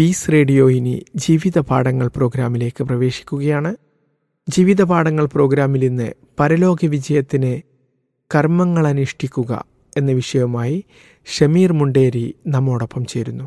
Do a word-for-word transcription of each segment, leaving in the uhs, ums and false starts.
Piece radio ഇനി ജീവിത പാഠങ്ങൾ പ്രോഗ്രാമിലേക്ക് പ്രവേശിക്കുകയാണ്. ജീവിത പാഠങ്ങൾ പ്രോഗ്രാമിൽ ഇന്ന് പരലോക വിജയത്തിന് കർമ്മങ്ങൾ അനുഷ്ഠിക്കുക എന്ന വിഷയവുമായി ഷമീർ മുണ്ടേരി നമ്മോടൊപ്പം ചേരുന്നു.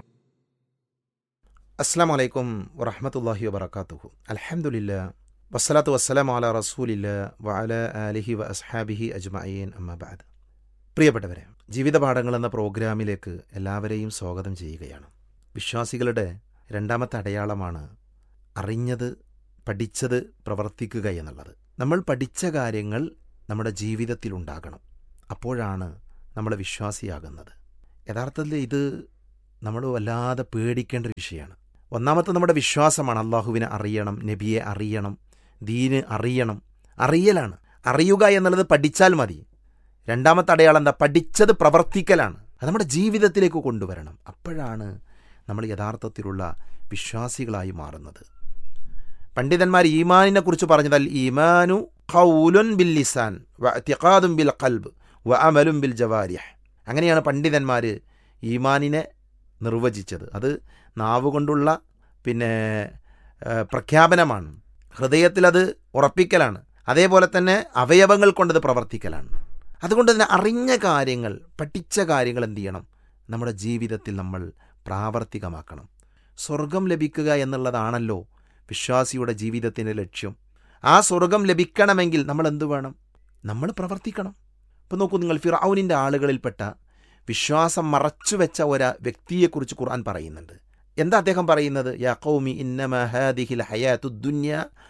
അസ്സലാമു അലൈക്കും വറഹ്മത്തുള്ളാഹി വബറകാതുഹു. അൽഹംദുലില്ലാഹ് വസ്സലാത്തു വസ്സലാമു അലാ റസൂലില്ലാഹ് വഅലാ ആലിഹി വഅസ്ഹാബിഹി അജ്മഈൻ അമ്മാ ബഅദ്. പ്രിയപ്പെട്ടവരെ, ജീവിത പാഠങ്ങൾ എന്ന പ്രോഗ്രാമിലേക്ക് എല്ലാവരെയും സ്വാഗതം ചെയ്യുകയാണ്. വിശ്വാസികളുടെ രണ്ടാമത്തെ അടയാളമാണ് അറിഞ്ഞത്, പഠിച്ചത് പ്രവർത്തിക്കുക എന്നുള്ളത്. നമ്മൾ പഠിച്ച കാര്യങ്ങൾ നമ്മുടെ ജീവിതത്തിൽ ഉണ്ടാകണം. അപ്പോഴാണ് നമ്മൾ വിശ്വാസിയാകുന്നത്. യഥാർത്ഥത്തിൽ ഇത് നമ്മൾ വല്ലാതെ പേടിക്കേണ്ട ഒരു വിഷയമാണ്. ഒന്നാമത്തെ നമ്മുടെ വിശ്വാസമാണ്. അള്ളാഹുവിനെ അറിയണം, നബിയെ അറിയണം, ദീന് അറിയണം. അറിയലാണ്. അറിയുക എന്നുള്ളത് പഠിച്ചാൽ മതി. രണ്ടാമത്തെ അടയാളം എന്താ? പഠിച്ചത് പ്രവർത്തിക്കലാണ്. അത് നമ്മുടെ ജീവിതത്തിലേക്ക് കൊണ്ടുവരണം. അപ്പോഴാണ് നമ്മൾ യഥാർത്ഥത്തിലുള്ള വിശ്വാസികളായി മാറുന്നത്. പണ്ഡിതന്മാർ ഈമാനിനെ കുറിച്ച് പറഞ്ഞത് അൽ ഈമാനു ഖൗലുൻ ബിൽ ലിസാൻ വ ഇഅ്തിഖാദുൻ ബിൽ ഖൽബ് വ അമലുൻ ബിൽ ജവാരിഹ്. അങ്ങനെയാണ് പണ്ഡിതന്മാർ ഈമാനിനെ നിർവചിച്ചത്. അത് നാവ് കൊണ്ടുള്ള പിന്നെ പ്രഖ്യാപനമാണ്, ഹൃദയത്തിലത് ഉറപ്പിക്കലാണ്, അതേപോലെ തന്നെ അവയവങ്ങൾ കൊണ്ടത് പ്രവർത്തിക്കലാണ്. അതുകൊണ്ട് തന്നെ അറിഞ്ഞ കാര്യങ്ങൾ, പഠിച്ച കാര്യങ്ങൾ എന്ത് ചെയ്യണം? നമ്മുടെ ജീവിതത്തിൽ നമ്മൾ പ്രാവർത്തികമാക്കണം. സ്വർഗം ലഭിക്കുക എന്നുള്ളതാണല്ലോ വിശ്വാസിയുടെ ജീവിതത്തിൻ്റെ ലക്ഷ്യം. ആ സ്വർഗം ലഭിക്കണമെങ്കിൽ നമ്മൾ എന്തു വേണം? നമ്മൾ പ്രവർത്തിക്കണം. ഇപ്പം നോക്കൂ നിങ്ങൾ, ഫിർഔനിൻ്റെ ആളുകളിൽപ്പെട്ട വിശ്വാസം മറച്ചുവെച്ച ഒരു വ്യക്തിയെക്കുറിച്ച് ഖുർആൻ പറയുന്നുണ്ട്. എന്താ അദ്ദേഹം പറയുന്നത്? യാ ഖൗമി ഇന്നമാ ഹാദിഹിൽ ഹയാത്തുദ് ദുനിയ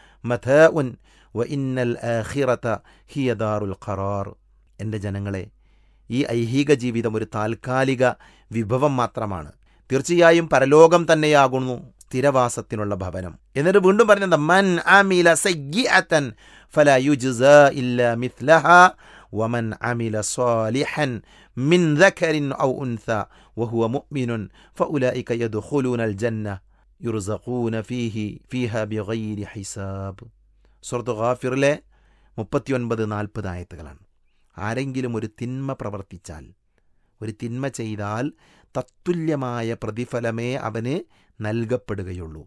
മതാഉൻ വ ഇന്നൽ ആഖിറത ഹിയ ദാറുൽ ഖറാർ. എൻ്റെ ജനങ്ങളെ, ഈ ഐഹിക ജീവിതം ഒരു താൽക്കാലിക വിഭവം മാത്രമാണ്. തീർച്ചയായും പരലോകം തന്നെയാകുന്നു സ്ഥിരവാസത്തിനുള്ള ഭവനം. എന്നിട്ട് വീണ്ടും പറയുന്നത് മൻ അമില സയ്യിഅതൻ ഫലാ യുജ്സാ ഇല്ലാ മിത്ലഹാ വമൻ അമില സ്വാലിഹൻ മിൻ ദക്കറിൻ ഔ ഉൻസ വഹുവ മുഅ്മിനുൻ ഫഉലൈക യദ്ഖുലൂനൽ ജന്ന യുർസഖൂന ഫീഹി ഫീഹാ ബിഗൈരി ഹിസാബ്. സൂറത്ത് ഗാഫിറിലെ മുപ്പത്തിയൊൻപത് നാൽപ്പത് ആയത്തുകളാണ്. ആരെങ്കിലും ഒരു തിന്മ പ്രവർത്തിച്ചാൽ, ഒരു തിന്മ ചെയ്താൽ തത്തുല്യമായ പ്രതിഫലമേ അവന് നൽകപ്പെടുകയുള്ളൂ.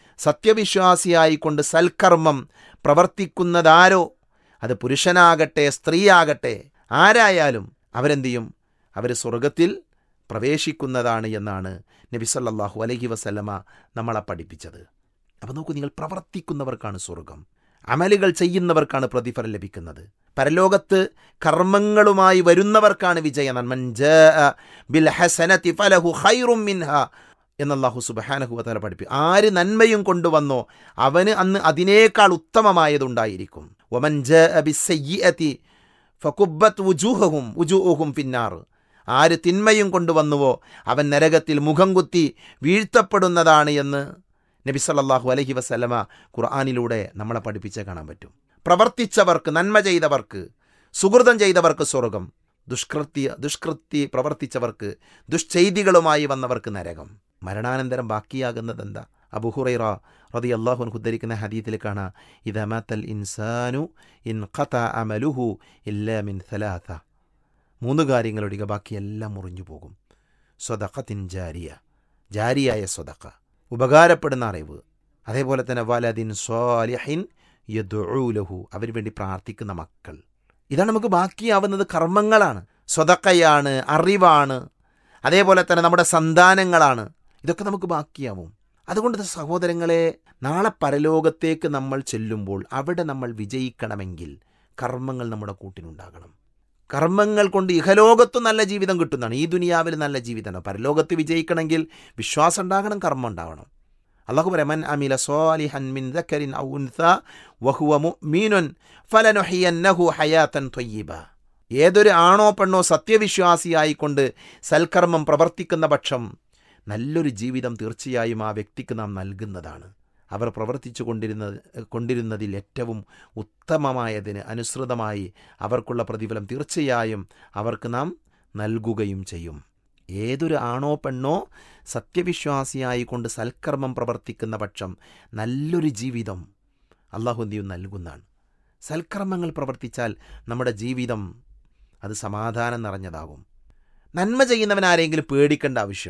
സത്യവിശ്വാസിയായിക്കൊണ്ട് സൽക്കർമ്മം പ്രവർത്തിക്കുന്നതാരോ, അത് പുരുഷനാകട്ടെ സ്ത്രീയാകട്ടെ ആരായാലും, അവരെന്ത് ചെയ്യും? അവർ സ്വർഗത്തിൽ പ്രവേശിക്കുന്നതാണ് എന്നാണ് നബി സല്ലല്ലാഹു അലൈഹി വസല്ലമ നമ്മളെ പഠിപ്പിച്ചത്. അപ്പോൾ നോക്കൂ നിങ്ങൾ, പ്രവർത്തിക്കുന്നവർക്കാണ് സ്വർഗം, അമലുകൾ ചെയ്യുന്നവർക്കാണ് പ്രതിഫലം ലഭിക്കുന്നത്. പരലോകത്ത് കർമ്മങ്ങളുമായി വരുന്നവർക്കാണ് വിജയം. മൻ ജാഅ ബിൽ ഹസനതി ഫലഹു ഖൈറും മിൻഹാ എന്നല്ലാഹു സുബ്ഹാനഹു വ തആല പഠിപ്പിക്കും. ആര് നന്മയും കൊണ്ടുവന്നോ അവന് അന്ന് അതിനേക്കാൾ ഉത്തമമായതുണ്ടായിരിക്കും. വമൻ ജാഅ ബിസ്സയ്യിഅതി ഫകുബ്ബത് വുജൂഹുഹും വുജൂഹും ഫിന്നാർ. ആര് തിന്മയും കൊണ്ടുവന്നുവോ അവൻ നരകത്തിൽ മുഖം കുത്തി വീഴ്ത്തപ്പെടുന്നതാണ് എന്ന് നബി സല്ലല്ലാഹു അലൈഹി വസല്ലമ ഖുർആനിലൂടെ നമ്മളെ പഠിപ്പിച്ച് കാണാൻ പറ്റും. പ്രവർത്തിച്ചവർക്ക്, നന്മ ചെയ്തവർക്ക്, സുഹൃതം ചെയ്തവർക്ക് സ്വർഗം, ദുഷ്കൃത്യ ദുഷ്കൃത്യ പ്രവർത്തിച്ചവർക്ക്, ദുഷ്ചെയ്തികളുമായി വന്നവർക്ക് നരകം. മരണാനന്തരം ബാക്കിയാകുന്നത് എന്താ? അബൂ ഹുറൈറ റളിയല്ലാഹു അൻഹു ഉദ്ധരിക്കുന്ന ഹദീസിൽ കാണാം, ഇദാ മാതൽ ഇൻസാനു ഇൻഖത അമലുഹു ഇല്ലാ മിൻ സലാസ. മൂന്ന് കാര്യങ്ങളൊഴികെ ബാക്കിയെല്ലാം മുറിഞ്ഞു പോകും. സ്വദഖത്തിൻ ജാരിയ, ജാരിയായ സ്വദഖ, ഉപകാരപ്പെടുന്ന അറിവ്, അതേപോലെ തന്നെ വലദിൻ സ്വാലിഹിൻ യദ്ഉ ലഹു, അവന് വേണ്ടി പ്രാർത്ഥിക്കുന്ന മക്കൾ. ഇതാണ് നമുക്ക് ബാക്കിയാവുന്നത്. കർമ്മങ്ങളാണ്, സ്വദഖയാണ്, അറിവാണ്, അതേപോലെ തന്നെ നമ്മുടെ സന്താനങ്ങളാണ്. ഇതൊക്കെ നമുക്ക് ബാക്കിയാവും. അതുകൊണ്ട് സഹോദരങ്ങളെ, നാളെ പരലോകത്തേക്ക് നമ്മൾ ചെല്ലുമ്പോൾ അവിടെ നമ്മൾ വിജയിക്കണമെങ്കിൽ കർമ്മങ്ങൾ നമ്മുടെ കൂട്ടിനുണ്ടാകണം. കർമ്മങ്ങൾ കൊണ്ട് ഇഹലോകത്തും നല്ല ജീവിതം കിട്ടുന്നതാണ്. ഈ ദുനിയാവിൽ നല്ല ജീവിതമാണ്. പരലോകത്ത് വിജയിക്കണമെങ്കിൽ വിശ്വാസം ഉണ്ടാകണം, കർമ്മം ഉണ്ടാവണം. അല്ലാഹു പറയാം, മൻ അമില സ്വാലിഹൻ മിൻ ദക്കറിൻ ഔ ഉൻസ വഹുവ മുഅ്മിനുൻ ഫലനുഹിയന്നഹു ഹയാതൻ ത്വയ്യിബ. ഏതൊരു ആണോ പെണ്ണോ സത്യവിശ്വാസിയായിക്കൊണ്ട് സൽക്കർമ്മം പ്രവർത്തിക്കുന്ന പക്ഷം നല്ലൊരു ജീവിതം തീർച്ചയായും ആ വ്യക്തിക്ക് നാം നൽകുന്നതാണ്. അവർ പ്രവർത്തിച്ചു കൊണ്ടിരുന്ന കൊണ്ടിരുന്നതിൽ ഏറ്റവും ഉത്തമമായതിന് അനുസൃതമായി അവർക്കുള്ള പ്രതിഫലം തീർച്ചയായും അവർക്ക് നാം നൽകുകയും ചെയ്യും. ഏതൊരു ആണോ പെണ്ണോ സത്യവിശ്വാസിയായി കൊണ്ട് സൽക്കർമ്മം പ്രവർത്തിക്കുന്ന പക്ഷം നല്ലൊരു ജീവിതം അള്ളാഹു എന്തെയും നൽകുന്നതാണ്. സൽക്കർമ്മങ്ങൾ പ്രവർത്തിച്ചാൽ നമ്മുടെ ജീവിതം അത് സമാധാനം നിറഞ്ഞതാകും. നന്മ ചെയ്യുന്നവൻ ആരെങ്കിലും പേടിക്കേണ്ട ആവശ്യമുണ്ടോ?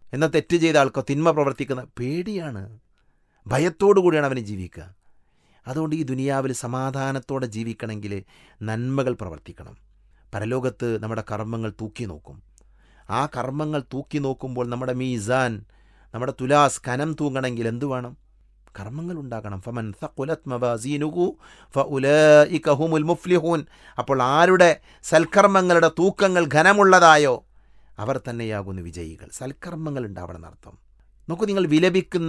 എന്നാൽ തെറ്റ് ചെയ്ത ആൾക്കോ തിന്മ പ്രവർത്തിക്കുന്ന പേടിയാണ്, ഭയത്തോടു കൂടിയാണ് അവന് ജീവിക്കുക. അതുകൊണ്ട് ഈ ദുനിയാവിൽ സമാധാനത്തോടെ ജീവിക്കണമെങ്കിൽ നന്മകൾ പ്രവർത്തിക്കണം. പരലോകത്ത് നമ്മുടെ കർമ്മങ്ങൾ തൂക്കി നോക്കും. ആ കർമ്മങ്ങൾ തൂക്കി നോക്കുമ്പോൾ നമ്മുടെ മീസാൻ, നമ്മുടെ തുലാസ് കനം തൂങ്ങണമെങ്കിൽ എന്തു വേണം? കർമ്മങ്ങൾ ഉണ്ടാകണം. ഫമൻ സഖുലത് മവാസീനുഹു ഫഉലൈക ഹുമുൽ മുഫ്ലിഹൂൻ. അപ്പോൾ ആരുടെ സൽക്കർമ്മങ്ങളുടെ തൂക്കങ്ങൾ ഘനമുള്ളതായോ അവർ തന്നെയാകുന്നു വിജയികൾ. സൽക്കർമ്മങ്ങൾ ഉണ്ടാവണം എന്നർത്ഥം. നോക്കൂ, നിങ്ങൾ വിലപിക്കുന്ന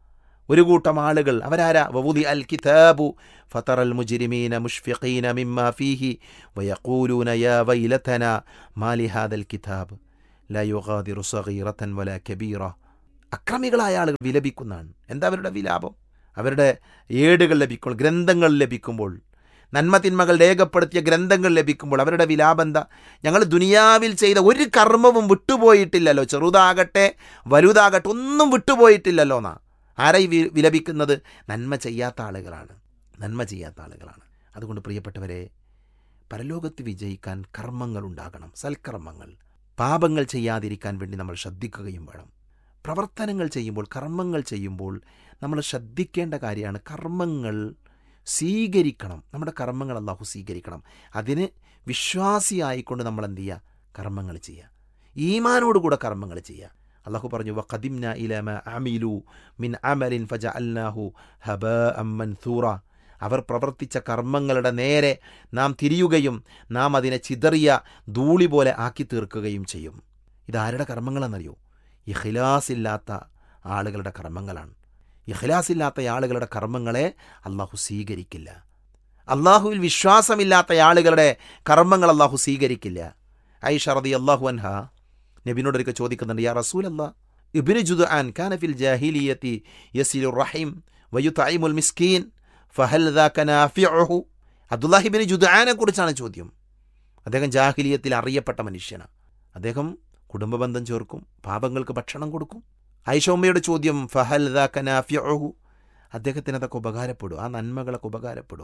ഒരു കൂട്ടം ആളുകൾ അവരാരാ? വവുദി അൽ കിതാബു ഫതറൽ മുജ്രിമീന മുഷ്ഫിഖീന മിമ്മാ ഫീഹി വയഖൂലൂന യാ വൈലതനാ മാ ലിഹാദൽ കിതാബ് ലാ യുഗാദിറു സഗീറതൻ വലാ കബീറ. അക്രമികളായ ആളുകൾ വിലപിക്കുന്നതാണ്. എന്താ അവരുടെ വിലാപം? അവരുടെ ഏടുകൾ ലഭിക്കുമ്പോൾ, ഗ്രന്ഥങ്ങൾ ലഭിക്കുമ്പോൾ, നന്മ തിന്മകൾ രേഖപ്പെടുത്തിയ ഗ്രന്ഥങ്ങൾ ലഭിക്കുമ്പോൾ അവരുടെ വിലാപം എന്താ? ഞങ്ങൾ ദുനിയാവിൽ ചെയ്ത ഒരു കർമ്മവും വിട്ടുപോയിട്ടില്ലല്ലോ, ചെറുതാകട്ടെ വലുതാകട്ടെ ഒന്നും വിട്ടുപോയിട്ടില്ലല്ലോ എന്നാ. ആരായി വിലപിക്കുന്നത്? നന്മ ചെയ്യാത്ത ആളുകളാണ്, നന്മ ചെയ്യാത്ത ആളുകളാണ്. അതുകൊണ്ട് പ്രിയപ്പെട്ടവരെ, പരലോകത്ത് വിജയിക്കാൻ കർമ്മങ്ങൾ ഉണ്ടാകണം, സൽക്കർമ്മങ്ങൾ. പാപങ്ങൾ ചെയ്യാതിരിക്കാൻ വേണ്ടി നമ്മൾ ശ്രദ്ധിക്കുകയും വേണം. പ്രവർത്തനങ്ങൾ ചെയ്യുമ്പോൾ, കർമ്മങ്ങൾ ചെയ്യുമ്പോൾ നമ്മൾ ശ്രദ്ധിക്കേണ്ട കാര്യമാണ് കർമ്മങ്ങൾ സ്വീകരിക്കണം. നമ്മുടെ കർമ്മങ്ങൾ അല്ലാഹു സ്വീകരിക്കണം. അതിന് വിശ്വാസിയായിക്കൊണ്ട് നമ്മൾ എന്ത് ചെയ്യുക? കർമ്മങ്ങൾ ചെയ്യുക. ഈമാനോടുകൂടെ കർമ്മങ്ങൾ ചെയ്യുക. അല്ലാഹു പറഞ്ഞു, വഖദിംന ഇലാ മാ അമിലു മിൻ അമലിൻ ഫജഅൽനാഹു ഹബാഅൻ മൻസൂറ. അവർ പ്രവർത്തിച്ച കർമ്മങ്ങളുടെ നേരെ നാം തിരിയുകയും നാം അതിനെ ചിതറിയ ധൂളി പോലെ ആക്കി തീർക്കുകയും ചെയ്യും. ഇതാരുടെ കർമ്മങ്ങളെന്നറിയോ? ഇഖ്ലാസില്ലാത്ത ആളുകളുടെ കർമ്മങ്ങളാണ്. ഇഖ്ലാസില്ലാത്ത ആളുകളുടെ കർമ്മങ്ങളെ അല്ലാഹു സ്വീകരിക്കില്ല. അല്ലാഹുവിൽ വിശ്വാസമില്ലാത്ത ആളുകളുടെ കർമ്മങ്ങൾ അല്ലാഹു സ്വീകരിക്കില്ല. ആയിഷ റളിയല്ലാഹു അൻഹ നബിയോടൊക്കെ ചോദിക്കുന്നുണ്ട്, യാ റസൂലല്ലാഹ്, ഇബ്നു ജുദ്ആൻ കാന ഫിൽ ജാഹിലിയത്തി യസിലുർ റഹിം വയുതഇമുൽ മിസ്കീൻ ഫഹൽ ദാക നാഫിഉഹു. അബ്ദുല്ലാഹി ഇബ്നു ജുദ്ആനെ കുറിച്ചാണ് ചോദ്യം. അദ്ദേഹം ജാഹിലിയത്തിൽ അറിയപ്പെട്ട മനുഷ്യനാണ്. അദ്ദേഹം കുടുംബബന്ധം ചേർക്കും, പാപങ്ങൾക്ക് ഭക്ഷണം കൊടുക്കും. ആയിഷ ഉമ്മയുടെ ചോദ്യം, ഫഹൽ ദാക നാഫിഉഹു, അദ്ദേഹത്തിന് അതൊക്കെ ഉപകാരപ്പെടുമോ? ആ നന്മകളൊക്കെ ഉപകാരപ്പെടുമോ?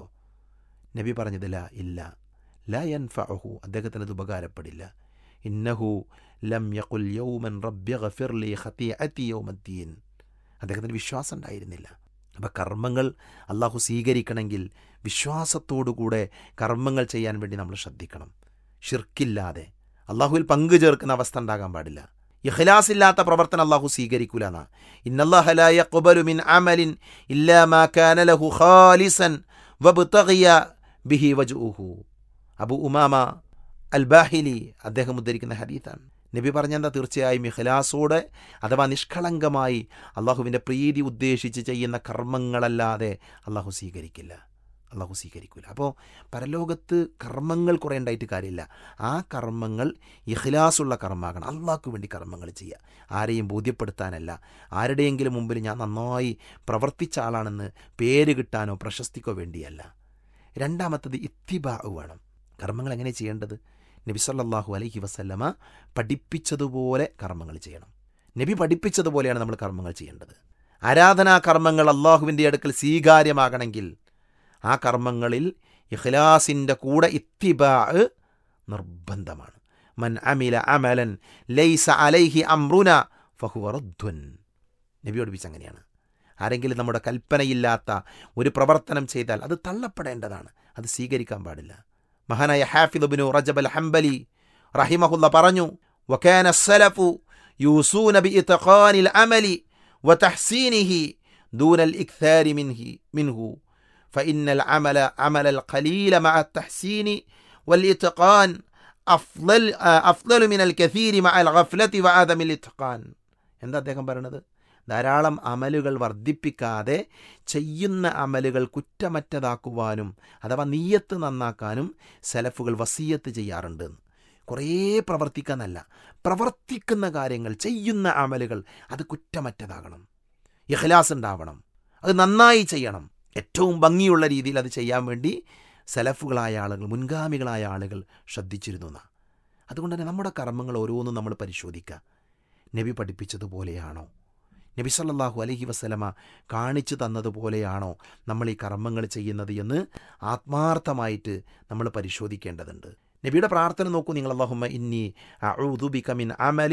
നബി പറഞ്ഞത് ലാ, ഇല്ല. ലാ യൻഫഉഹു, അദ്ദേഹത്തിന് അത് ഉപകാരപ്പെടില്ല. ഇന്നഹു ലം യഖുൽ യൗമൻ റബ്ബി ഗഫിർ ലി ഖതിഅതി യൗമദ്ദീൻ. അദ്ദേഹത്തിന് വിശ്വാസം ഉണ്ടായിരുന്നില്ല. അപ്പം കർമ്മങ്ങൾ അല്ലാഹു സ്വീകരിക്കണമെങ്കിൽ വിശ്വാസത്തോടുകൂടെ കർമ്മങ്ങൾ ചെയ്യാൻ വേണ്ടി നമ്മൾ ശ്രദ്ധിക്കണം. ഷിർക്കില്ലാതെ, അല്ലാഹുവിൽ പങ്കു ചേർക്കുന്ന അവസ്ഥ ഉണ്ടാകാൻ പാടില്ല. ഇഖ്ലാസ് ഇല്ലാത്ത പ്രവർത്തനം അല്ലാഹു സ്വീകരിക്കൂല എന്നാ. ഇന്നല്ലാഹ ലാ യഖ്ബലു മിൻ അമലിൻ ഇല്ലാ മാ കാന ലഹു ഖാലിസൻ വബ്തഗിയ ബിഹി വജ്ഹുഹു. അബൂ ഉമാമ അൽ ബാഹിലി അദ്ദേഹം ഉദ്ധരിക്കുന്ന ഹദീസാണ്. നബി പറഞ്ഞെന്താ? തീർച്ചയായും ഇഖ്ലാസോടെ അഥവാ നിഷ്കളങ്കമായി അള്ളാഹുവിൻ്റെ പ്രീതി ഉദ്ദേശിച്ച് ചെയ്യുന്ന കർമ്മങ്ങളല്ലാതെ അള്ളാഹു സ്വീകരിക്കില്ല, അള്ളാഹു സ്വീകരിക്കില്ല. അപ്പോൾ പരലോകത്ത് കർമ്മങ്ങൾ കുറേ ഉണ്ടായിട്ട് കാര്യമില്ല. ആ കർമ്മങ്ങൾ ഇഖ്ലാസുള്ള കർമ്മമാകണം. അള്ളാഹ്ക്ക് വേണ്ടി കർമ്മങ്ങൾ ചെയ്യുക, ആരെയും ബോധ്യപ്പെടുത്താനല്ല, ആരുടെയെങ്കിലും മുമ്പിൽ ഞാൻ നന്നായി പ്രവർത്തിച്ച ആളാണെന്ന് പേര് കിട്ടാനോ പ്രശസ്തിക്കോ വേണ്ടിയല്ല. രണ്ടാമത്തത് ഇത്തിബാഉ വേണം. കർമ്മങ്ങൾ എങ്ങനെ ചെയ്യേണ്ടത്? നബി സല്ലല്ലാഹു അലൈഹി വസല്ലമ പഠിപ്പിച്ചതുപോലെ കർമ്മങ്ങൾ ചെയ്യണം. നബി പഠിപ്പിച്ചതുപോലെയാണ് നമ്മൾ കർമ്മങ്ങൾ ചെയ്യേണ്ടത്. ആരാധനാ കർമ്മങ്ങൾ അള്ളാഹുവിൻ്റെ അടുക്കൽ സ്വീകാര്യമാകണമെങ്കിൽ ആ കർമ്മങ്ങളിൽ ഇഖ്ലാസിൻ്റെ കൂടെ ഇത്തിബാഅ് നിർബന്ധമാണ്. മൻ അമില അമലൻ ലൈസ അലൈഹി അംറുന ഫഹുവ റദ്ദുൻ. നബി പഠിപ്പിച്ച അങ്ങനെയാണ്. ആരെങ്കിലും നമ്മുടെ കൽപ്പനയില്ലാത്ത ഒരു പ്രവർത്തനം ചെയ്താൽ അത് തള്ളപ്പെടേണ്ടതാണ്, അത് സ്വീകരിക്കാൻ പാടില്ല. മഹാനായ ഹാഫിദ് ഇബ്നു റജബ് അൽ ഹംബലി റഹിമഹുല്ല പറഞ്ഞു, വകാന അസ്സലഫു യൂസൂന ബിഇത്ഖാനിൽ അമലി വതഹ്സീനിഹി ദൂനൽ ഇക്താരി മിൻഹി മിൻഹു ഫഇന്നൽ അമല അമലൽ ഖലീല മഅ അത്തഹ്സീനി വൽ ഇത്ഖാൻ അഫ്ളൽ അഫ്ളലു മിനൽ കസീരി മഅൽ ഗഫ്ലതി വഅദമിൽ ഇത്ഖാൻ. എന്താ അദ്ദേഹം പറയുന്നത്? ധാരാളം അമലുകൾ വർദ്ധിപ്പിക്കാതെ ചെയ്യുന്ന അമലുകൾ കുറ്റമറ്റതാക്കുവാനും അഥവാ നീയത്ത് നന്നാക്കാനും സലഫുകൾ വസിയത്ത് ചെയ്യാറുണ്ട്. കുറേ പ്രവർത്തിക്കാനല്ല, പ്രവർത്തിക്കുന്ന കാര്യങ്ങൾ, ചെയ്യുന്ന അമലുകൾ അത് കുറ്റമറ്റതാകണം, ഇഖ്ലാസ് ഉണ്ടാവണം, അത് നന്നായി ചെയ്യണം. ഏറ്റവും ഭംഗിയുള്ള രീതിയിൽ അത് ചെയ്യാൻ വേണ്ടി സലഫുകളായ ആളുകൾ, മുൻഗാമികളായ ആളുകൾ ശ്രദ്ധിച്ചിരുന്നു എന്നാണ്. അതുകൊണ്ട് തന്നെ നമ്മുടെ കർമ്മങ്ങൾ ഓരോന്നും നമ്മൾ പരിശോധിക്കുക. നബി പഠിപ്പിച്ചതുപോലെയാണോ, നബി സല്ലല്ലാഹു അലൈഹി വസല്ലമ കാണിച്ചു തന്നതുപോലെയാണോ നമ്മൾ ഈ കർമ്മങ്ങൾ ചെയ്യുന്നത് എന്ന് ആത്മാർത്ഥമായിട്ട് നമ്മൾ പരിശോധിക്കേണ്ടതുണ്ട്. നബിയുടെ പ്രാർത്ഥന നോക്കൂ നിങ്ങൾ. അല്ലാഹുമ്മ ഇന്നി അഊദു ബിക മിൻ അമലിൻ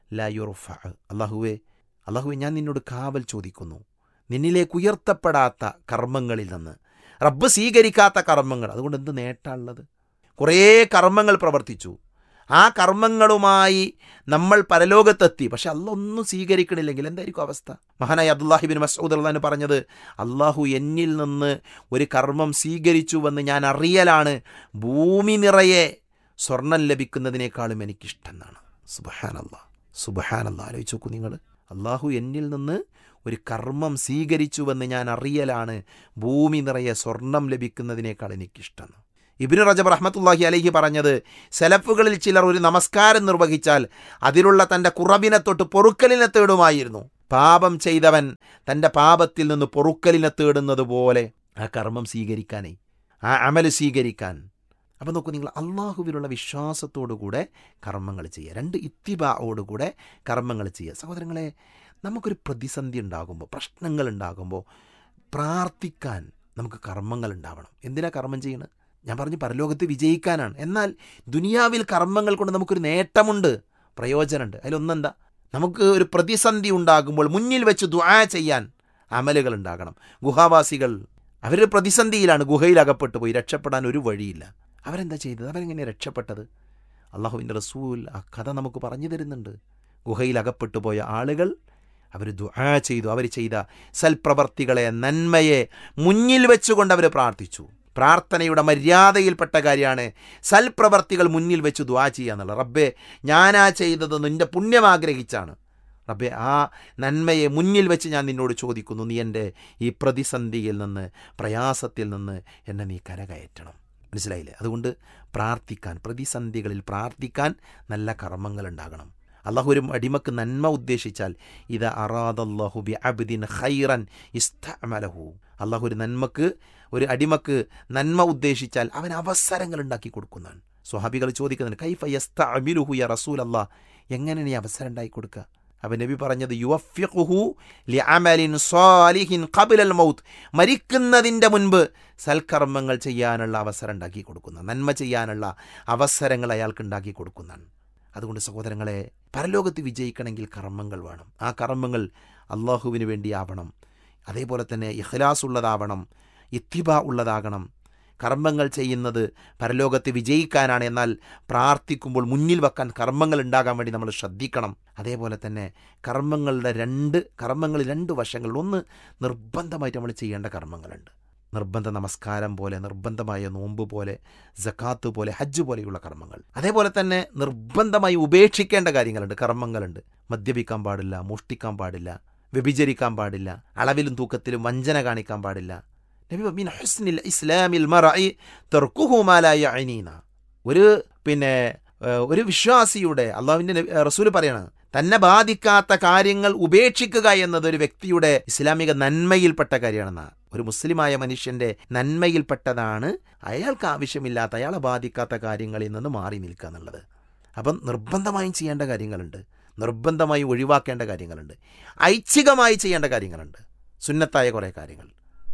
ലാ യുർഫ. അല്ലാഹുവേ അല്ലാഹുവേ ഞാൻ നിന്നോട് കാവൽ ചോദിക്കുന്നു നിന്നിലേക്ക് ഉയർത്തപ്പെടാത്ത കർമ്മങ്ങളിൽ നിന്ന്, റബ്ബ് സ്വീകരിക്കാത്ത കർമ്മങ്ങൾ. അതുകൊണ്ട് എന്ത് നേട്ടമുള്ളത്? കുറേ കർമ്മങ്ങൾ പ്രവർത്തിച്ചു, ആ കർമ്മങ്ങളുമായി നമ്മൾ പരലോകത്തെത്തി, പക്ഷെ അല്ലാഹ് ഒന്നും സ്വീകരിക്കണില്ലെങ്കിൽ എന്തായിരിക്കും അവസ്ഥ? മഹാനായ അബ്ദുല്ലാഹി ബിൻ മസ്ഊദ് റളിയല്ലാഹു അൻഹു പറഞ്ഞത്, അല്ലാഹു എന്നിൽ നിന്ന് ഒരു കർമ്മം സ്വീകരിച്ചുവെന്ന് ഞാൻ അറിയലാണ് ഭൂമി നിറയെ സ്വർണം ലഭിക്കുന്നതിനേക്കാളും എനിക്കിഷ്ടം എന്നാണ്. സുബ്ഹാനല്ലാഹ്, സുബ്ഹാനല്ലാഹ്. ആലോചിച്ച് നോക്കൂ നിങ്ങൾ, അല്ലാഹു എന്നിൽ നിന്ന് ഒരു കർമ്മം സ്വീകരിച്ചുവെന്ന് ഞാൻ അറിയലാണ് ഭൂമി നിറയെ സ്വർണം ലഭിക്കുന്നതിനേക്കാൾ എനിക്കിഷ്ടം. ഇബ്നു റജബ് റഹ്മത്തുള്ളാഹി അലൈഹി പറഞ്ഞത്, സലഫുകളിൽ ചിലർ ഒരു നമസ്കാരം നിർവഹിച്ചാൽ അതിലുള്ള തൻ്റെ കുറവിനെ തൊട്ട് പൊറുക്കലിനെ തേടുമായിരുന്നു. പാപം ചെയ്തവൻ തൻ്റെ പാപത്തിൽ നിന്ന് പൊറുക്കലിനെ തേടുന്നത് പോലെ ആ കർമ്മം സ്വീകരിക്കാനേ, ആ അമൽ സ്വീകരിക്കാൻ. അപ്പം നോക്കൂ നിങ്ങൾ, അള്ളാഹുവിലുള്ള വിശ്വാസത്തോടുകൂടെ കർമ്മങ്ങൾ ചെയ്യുക, രണ്ട് ഇത്തിബാഓടുകൂടെ കർമ്മങ്ങൾ ചെയ്യുക. സഹോദരങ്ങളെ, നമുക്കൊരു പ്രതിസന്ധി ഉണ്ടാകുമ്പോൾ, പ്രശ്നങ്ങൾ ഉണ്ടാകുമ്പോൾ പ്രാർത്ഥിക്കാൻ നമുക്ക് കർമ്മങ്ങൾ ഉണ്ടാവണം. എന്തിനാ കർമ്മം ചെയ്യണം? ഞാൻ പറഞ്ഞു പരലോകത്ത് വിജയിക്കാനാണ്. എന്നാൽ ദുനിയാവിൽ കർമ്മങ്ങൾ കൊണ്ട് നമുക്കൊരു നേട്ടമുണ്ട്, പ്രയോജനമുണ്ട്. അതിലൊന്നെന്താ? നമുക്ക് ഒരു പ്രതിസന്ധി ഉണ്ടാകുമ്പോൾ മുന്നിൽ വെച്ച് ദുആ ചെയ്യാൻ അമലുകൾ ഉണ്ടാകണം. ഗുഹാവാസികൾ അവരൊരു പ്രതിസന്ധിയിലാണ്, ഗുഹയിൽ അകപ്പെട്ടു പോയി, രക്ഷപ്പെടാൻ ഒരു വഴിയില്ല. അവരെന്താ ചെയ്തത്? അവരെങ്ങനെ രക്ഷപ്പെട്ടത്? അള്ളാഹുവിൻ്റെ റസൂൽ ആ കഥ നമുക്ക് പറഞ്ഞു തരുന്നുണ്ട്. ഗുഹയിൽ അകപ്പെട്ടു പോയ ആളുകൾ അവർ ദുആ ചെയ്തു. അവർ ചെയ്ത സൽപ്രവർത്തികളെ, നന്മയെ മുന്നിൽ വെച്ചുകൊണ്ട് അവർ പ്രാർത്ഥിച്ചു. പ്രാർത്ഥനയുടെ മര്യാദയിൽപ്പെട്ട കാര്യമാണ് സൽപ്രവർത്തികൾ മുന്നിൽ വെച്ച് ദുആ ചെയ്യുക എന്നുള്ളത്. റബ്ബേ, ഞാനാ ചെയ്തത് നിൻ്റെ പുണ്യം ആഗ്രഹിച്ചാണ്. റബ്ബേ, ആ നന്മയെ മുന്നിൽ വെച്ച് ഞാൻ നിന്നോട് ചോദിക്കുന്നു, നീ എൻ്റെ ഈ പ്രതിസന്ധിയിൽ നിന്ന്, പ്രയാസത്തിൽ നിന്ന് എന്നെ നീ കരകയറ്റണം. മനസ്സിലായില്ലേ? അതുകൊണ്ട് പ്രാർത്ഥിക്കാൻ, പ്രതിസന്ധികളിൽ പ്രാർത്ഥിക്കാൻ നല്ല കർമ്മങ്ങൾ ഉണ്ടാകണം. അള്ളാഹു ഒരു അടിമക്ക് നന്മ ഉദ്ദേശിച്ചാൽ, ഇദാ അറാദല്ലാഹു ബി അബ്ദിൻ ഖൈറൻ ഇസ്തഅമലഹു. അള്ളാഹു ഒരു നന്മക്ക്, ഒരു അടിമക്ക് നന്മ ഉദ്ദേശിച്ചാൽ അവൻ അവസരങ്ങൾ ഉണ്ടാക്കി കൊടുക്കുന്നതാണ്. സ്വഹാബികൾ ചോദിക്കുന്നുണ്ട്, കൈഫ യസ്തഅമിലുഹു യാ റസൂലല്ലാഹ്, എങ്ങനെ നീ അവസരം ഉണ്ടാക്കി കൊടുക്കുക? അവൻ നബി പറഞ്ഞത്, യുവഫിഖുഹു ലിഅമലിൻ സാലിഹിൻ ഖബ്ലൽ മൗത്ത്, മരിക്കുന്നതിൻ്റെ മുൻപ് സൽക്കർമ്മങ്ങൾ ചെയ്യാനുള്ള അവസരം ഉണ്ടാക്കി കൊടുക്കുന്ന, നന്മ ചെയ്യാനുള്ള അവസരങ്ങൾ അയാൾക്ക് ഉണ്ടാക്കി കൊടുക്കുന്നതാണ്. അതുകൊണ്ട് സഹോദരങ്ങളെ, പരലോകത്ത് വിജയിക്കണമെങ്കിൽ കർമ്മങ്ങൾ വേണം. ആ കർമ്മങ്ങൾ അള്ളാഹുവിന് വേണ്ടിയാവണം. അതേപോലെ തന്നെ ഇഖ്ലാസ് ഉള്ളതാവണം, ഇത്തിബാ ഉള്ളതാകണം. കർമ്മങ്ങൾ ചെയ്യുന്നത് പരലോകത്ത് വിജയിക്കാനാണ്. എന്നാൽ പ്രാർത്ഥിക്കുമ്പോൾ മുന്നിൽ വെക്കാൻ കർമ്മങ്ങൾ ഉണ്ടാകാൻ വേണ്ടി നമ്മൾ ശ്രദ്ധിക്കണം. അതേപോലെ തന്നെ കർമ്മങ്ങളുടെ രണ്ട് കർമ്മങ്ങൾ രണ്ട് വശങ്ങൾ. ഒന്ന്, നിർബന്ധമായിട്ട് നമ്മൾ ചെയ്യേണ്ട കർമ്മങ്ങളുണ്ട്. നിർബന്ധ നമസ്കാരം പോലെ, നിർബന്ധമായ നോമ്പ് പോലെ, സക്കാത്ത് പോലെ, ഹജ്ജ് പോലെയുള്ള കർമ്മങ്ങൾ. അതേപോലെ തന്നെ നിർബന്ധമായി ഉപേക്ഷിക്കേണ്ട കാര്യങ്ങളുണ്ട്, കർമ്മങ്ങളുണ്ട്. മദ്യപിക്കാൻ പാടില്ല, മോഷ്ടിക്കാൻ പാടില്ല, വ്യഭിചരിക്കാൻ പാടില്ല, അളവിലും തൂക്കത്തിലും വഞ്ചന കാണിക്കാൻ പാടില്ല. നബി മിൻ ഹുസ്നിൽ ഇസ്ലാമിൽ മർഇ തർക്കുഹു മാ ലാ യഅനീന. ഒരു പിന്നെ ഒരു വിശ്വാസിയുടെ, അള്ളാഹുവിൻ്റെ റസൂൽ പറയണം, തന്നെ ബാധിക്കാത്ത കാര്യങ്ങൾ ഉപേക്ഷിക്കുക എന്നത് ഒരു വ്യക്തിയുടെ ഇസ്ലാമിക നന്മയിൽപ്പെട്ട കാര്യമാണെന്നാണ്. ഒരു മുസ്ലിമായ മനുഷ്യൻ്റെ നന്മയിൽപ്പെട്ടതാണ് അയാൾക്ക് ആവശ്യമില്ലാത്ത, അയാളെ ബാധിക്കാത്ത കാര്യങ്ങളിൽ നിന്ന് മാറി നിൽക്കുക എന്നുള്ളത്. അപ്പം നിർബന്ധമായും ചെയ്യേണ്ട കാര്യങ്ങളുണ്ട്, നിർബന്ധമായി ഒഴിവാക്കേണ്ട കാര്യങ്ങളുണ്ട്, ഐച്ഛികമായി ചെയ്യേണ്ട കാര്യങ്ങളുണ്ട്. സുന്നത്തായ കുറേ കാര്യങ്ങൾ,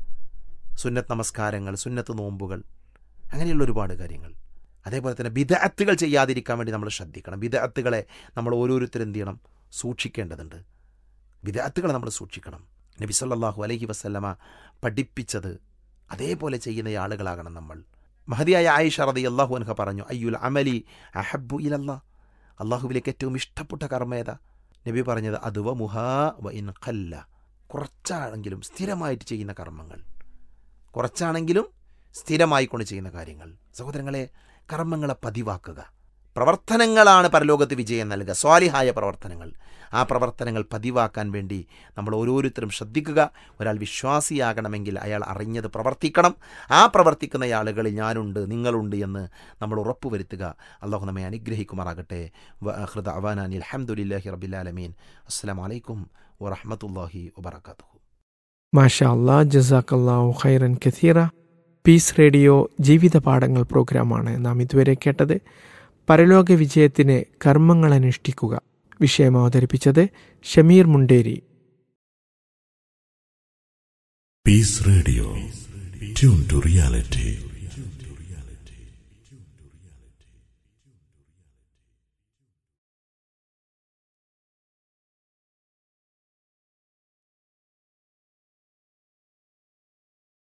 സുന്നത്ത് നമസ്കാരങ്ങൾ, സുന്നത്ത് നോമ്പുകൾ, അങ്ങനെയുള്ള ഒരുപാട് കാര്യങ്ങൾ. അതേപോലെ തന്നെ ബിദ്അത്തുകൾ ചെയ്യാതിരിക്കാൻ വേണ്ടി നമ്മൾ ശ്രദ്ധിക്കണം. ബിദ്അത്തുകളെ നമ്മൾ ഓരോരുത്തരും എന്ത് ചെയ്യണം? സൂക്ഷിക്കേണ്ടതുണ്ട്. ബിദ്അത്തുകളെ നമ്മൾ സൂക്ഷിക്കണം. നബി സല്ലല്ലാഹു അലൈഹി വസല്ലമ പഠിപ്പിച്ചത് അതേപോലെ ചെയ്യുന്ന ആളുകളാകണം നമ്മൾ. മഹദിയായ ആയിഷ റളിയല്ലാഹു അൻഹ പറഞ്ഞു, അയ്യുൽ അമലി അഹബ്ബു ഇലല്ലാഹ്, അള്ളാഹുവിലേക്ക് ഏറ്റവും ഇഷ്ടപ്പെട്ട കർമ്മേത? നബി പറഞ്ഞത്, അദ്വമുഹാ വ ഇൻ ഖല്ല, കുറച്ചാണെങ്കിലും സ്ഥിരമായിട്ട് ചെയ്യുന്ന കർമ്മങ്ങൾ, കുറച്ചാണെങ്കിലും സ്ഥിരമായി കൊണ്ട് ചെയ്യുന്ന കാര്യങ്ങൾ. സഹോദരങ്ങളെ, കർമ്മങ്ങളെ പതിവാക്കുക. പ്രവർത്തനങ്ങളാണ് പരലോകത്ത് വിജയം നൽകുക, സ്വാലിഹായ പ്രവർത്തനങ്ങൾ. ആ പ്രവർത്തനങ്ങൾ പതിവാക്കാൻ വേണ്ടി നമ്മൾ ഓരോരുത്തരും ശ്രദ്ധിക്കുക. ഒരാൾ വിശ്വാസിയാകണമെങ്കിൽ അയാൾ അറിഞ്ഞത് പ്രവർത്തിക്കണം. ആ പ്രവർത്തിക്കുന്ന ആളുകളിൽ ഞാനുണ്ട്, നിങ്ങളുണ്ട് എന്ന് നമ്മൾ ഉറപ്പുവരുത്തുക. അള്ളാഹു നമ്മെ അനുഗ്രഹിക്കുമാറാകട്ടെ. വആഖിറു ദഅ്വാനാ അൽഹംദുലില്ലാഹി റബ്ബിൽ ആലമീൻ. അസ്സലാമു അലൈക്കും വറഹ്മത്തുള്ളാഹി വബറകാതുഹു. മാഷാ അല്ലാ, ജസാക്കല്ലാഹു ഖൈറൻ കസീറ. പീസ് റേഡിയോ ജീവിത പാഠങ്ങൾ പ്രോഗ്രാമാണ് നാം ഇതുവരെ കേട്ടത്. പരലോക വിജയത്തിന് കർമ്മങ്ങൾ അനുഷ്ഠിക്കുക വിഷയം അവതരിപ്പിച്ചത് Shameer Munderi. Piece radio, tune to reality.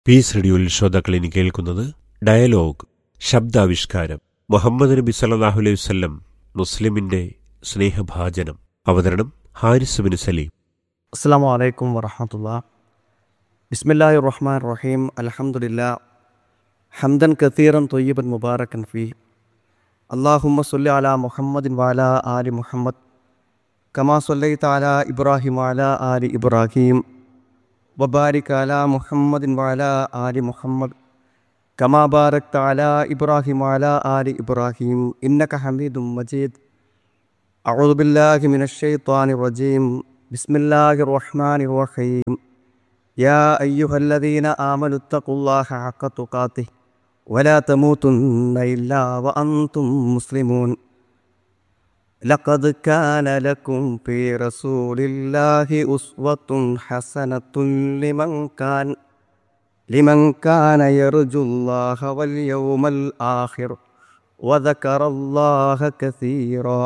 Piece റേഡിയോയിൽ ശ്രോതാക്കൾ ഇനി കേൾക്കുന്നത് ഡയലോഗ്, ശബ്ദാവിഷ്കാരം. മുഹമ്മദ് നബി സല്ലല്ലാഹു അലൈഹി വസല്ലം മുസ്ലിമിന്റെ സ്നേഹഭാജനം. അവതരണം ഹാരിസ് ബിൻ സലീം. അസ്സലാമു അലൈക്കും വറഹ്മത്തുള്ളാഹി. ബിസ്മില്ലാഹിർ റഹ്മാനിർ റഹീം. അൽഹംദുലില്ലാ ഹംദൻ കസീറൻ ത്വയ്യിബൻ മുബാറകൻ ഫീഹി. അല്ലാഹുമ്മ സ്വല്ലി അലാ മുഹമ്മദിൻ വഅലാ ആലി മുഹമ്മദ് കമാ സ്വല്ലൈത അലാ ഇബ്രാഹിം വഅലാ ആലി ഇബ്രാഹിം വബാരിക് അലാ മുഹമ്മദിൻ വഅലാ ആലി മുഹമ്മദ് കമാ ബാരക്ത അലാ ഇബ്രാഹിം വഅലാ ആലി ഇബ്രാഹിം ഇന്നക ഹമീദും മജീദ്. അഊദു ബില്ലാഹി മിനശ് ശൈത്വാനിർ റജീം. ബിസ്മില്ലാഹിർ റഹ്മാനിർ റഹീം. യാ അയ്യുഹല്ലദീന ആമനു തഖുല്ലാഹ ഹഖ തുഖാതിഹി വലാ തമൂതുന്ന ഇല്ലാ വഅൻതും മുസ്ലിമൂൻ. ലഖദ് കാന ലക്കും ഫീ റസൂലില്ലാഹി ഉസ്വത്തുൻ ഹസനത്തുൻ ലിമൻ കാന ലിമൻ കാന യർജുല്ലാഹ വൽ യൗമൽ ആഖിർ വദകറല്ലാഹ കസീറാ.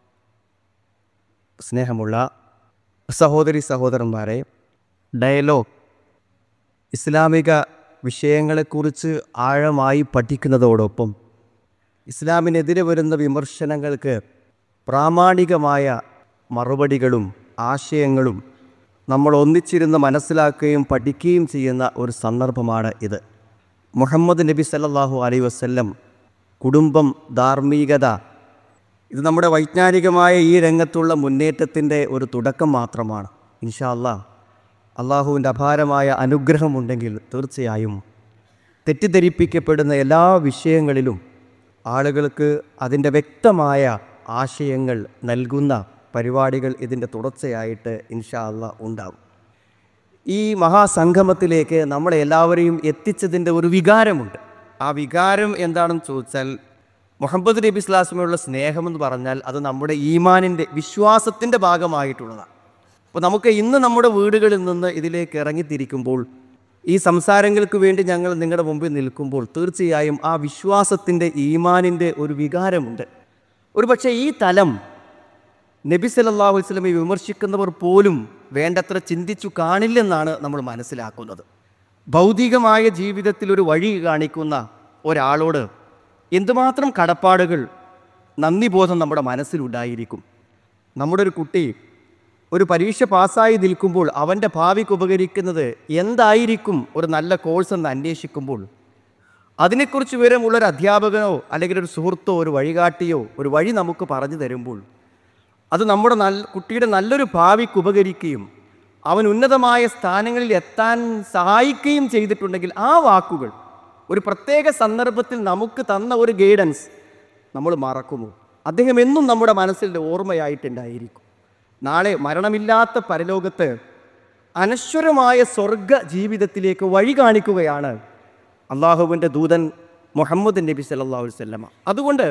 സ്നേഹമുള്ള സഹോദരി സഹോദരന്മാരെ, ഡയലോഗ് ഇസ്ലാമിക വിഷയങ്ങളെക്കുറിച്ച് ആഴമായി പഠിക്കുന്നതോടൊപ്പം ഇസ്ലാമിനെതിരെ വരുന്ന വിമർശനങ്ങൾക്ക് പ്രാമാണികമായ മറുപടികളും ആശയങ്ങളും നമ്മൾ ഒന്നിച്ചിരുന്ന് മനസ്സിലാക്കുകയും പഠിക്കുകയും ചെയ്യുന്ന ഒരു സന്ദർഭമാണ് ഇത്. മുഹമ്മദ് നബി സല്ലല്ലാഹു അലൈഹി വസല്ലം, കുടുംബം, ധാർമ്മികത, ഇത് നമ്മുടെ വൈജ്ഞാനികമായ ഈ രംഗത്തുള്ള മുന്നേറ്റത്തിൻ്റെ ഒരു തുടക്കം മാത്രമാണ്. ഇൻഷാ അല്ലാഹ് അള്ളാഹുവിൻ്റെ അപാരമായ അനുഗ്രഹമുണ്ടെങ്കിൽ തീർച്ചയായും തെറ്റിദ്ധരിപ്പിക്കപ്പെടുന്ന എല്ലാ വിഷയങ്ങളിലും ആളുകൾക്ക് അതിൻ്റെ വ്യക്തമായ ആശയങ്ങൾ നൽകുന്ന പരിപാടികൾ ഇതിൻ്റെ തുടർച്ചയായിട്ട് ഇൻഷാ അല്ലാഹ് ഉണ്ടാകും. ഈ മഹാസംഗമത്തിലേക്ക് നമ്മളെ എല്ലാവരെയും എത്തിച്ചതിൻ്റെ ഒരു വികാരമുണ്ട്. ആ വികാരം എന്താണെന്ന് ചോദിച്ചാൽ, മുഹമ്മദ് നബി സ്വല്ലല്ലാഹു അലൈഹി വസല്ലമയോടുള്ള സ്നേഹമെന്ന് പറഞ്ഞാൽ അത് നമ്മുടെ ഈമാനിൻ്റെ, വിശ്വാസത്തിൻ്റെ ഭാഗമായിട്ടുള്ളതാണ്. അപ്പോൾ നമുക്ക് ഇന്ന് നമ്മുടെ വീടുകളിൽ നിന്ന് ഇതിലേക്ക് ഇറങ്ങിത്തിരിക്കുമ്പോൾ, ഈ സംസാരങ്ങൾക്ക് വേണ്ടി ഞങ്ങൾ നിങ്ങളുടെ മുമ്പിൽ നിൽക്കുമ്പോൾ തീർച്ചയായും ആ വിശ്വാസത്തിൻ്റെ, ഈമാനിൻ്റെ ഒരു വികാരമുണ്ട്. ഒരു പക്ഷേ ഈ തലം നബി സല്ലല്ലാഹു അലൈഹി വസല്ലമയെ വിമർശിക്കുന്നവർ പോലും വേണ്ടത്ര ചിന്തിച്ചു കാണില്ലെന്നാണ് നമ്മൾ മനസ്സിലാക്കുന്നത്. ഭൗതികമായ ജീവിതത്തിൽ ഒരു വഴി കാണിക്കുന്ന ഒരാളോട് എന്തുമാത്രം കടപ്പാടുകൾ, നന്ദിബോധം നമ്മുടെ മനസ്സിലുണ്ടായിരിക്കും. നമ്മുടെ ഒരു കുട്ടി ഒരു പരീക്ഷ പാസ്സായി നിൽക്കുമ്പോൾ അവൻ്റെ ഭാവിക്ക് ഉപകരിക്കുന്നത് എന്തായിരിക്കും ഒരു നല്ല കോഴ്സ് എന്ന് അന്വേഷിക്കുമ്പോൾ അതിനെക്കുറിച്ച് വിവരമുള്ളൊരു അധ്യാപകനോ അല്ലെങ്കിൽ ഒരു സുഹൃത്തോ ഒരു വഴികാട്ടിയോ ഒരു വഴി നമുക്ക് പറഞ്ഞു തരുമ്പോൾ അത് നമ്മുടെ നല്ല കുട്ടിയുടെ നല്ലൊരു ഭാവിക്ക് ഉപകരിക്കുകയും അവൻ ഉന്നതമായ സ്ഥാനങ്ങളിൽ എത്താൻ സഹായിക്കുകയും ചെയ്തിട്ടുണ്ടെങ്കിൽ ആ വാക്കുകൾ ഒരു പ്രത്യേക സന്ദർഭത്തിൽ നമുക്ക് തന്ന ഒരു ഗൈഡൻസ് നമ്മൾ മറക്കുമോ? അദ്ദേഹം എന്നും നമ്മുടെ മനസ്സിൽ ഓർമ്മയായിട്ടുണ്ടായിരിക്കും. നാളെ മരണമില്ലാത്ത പരലോകത്ത് അനശ്വരമായ സ്വർഗ ജീവിതത്തിലേക്ക് വഴി കാണിക്കുകയാണ് അള്ളാഹുവിൻ്റെ ദൂതൻ മുഹമ്മദ് നബി സല്ലല്ലാഹു അലൈഹി വസല്ലമ. അതുകൊണ്ട്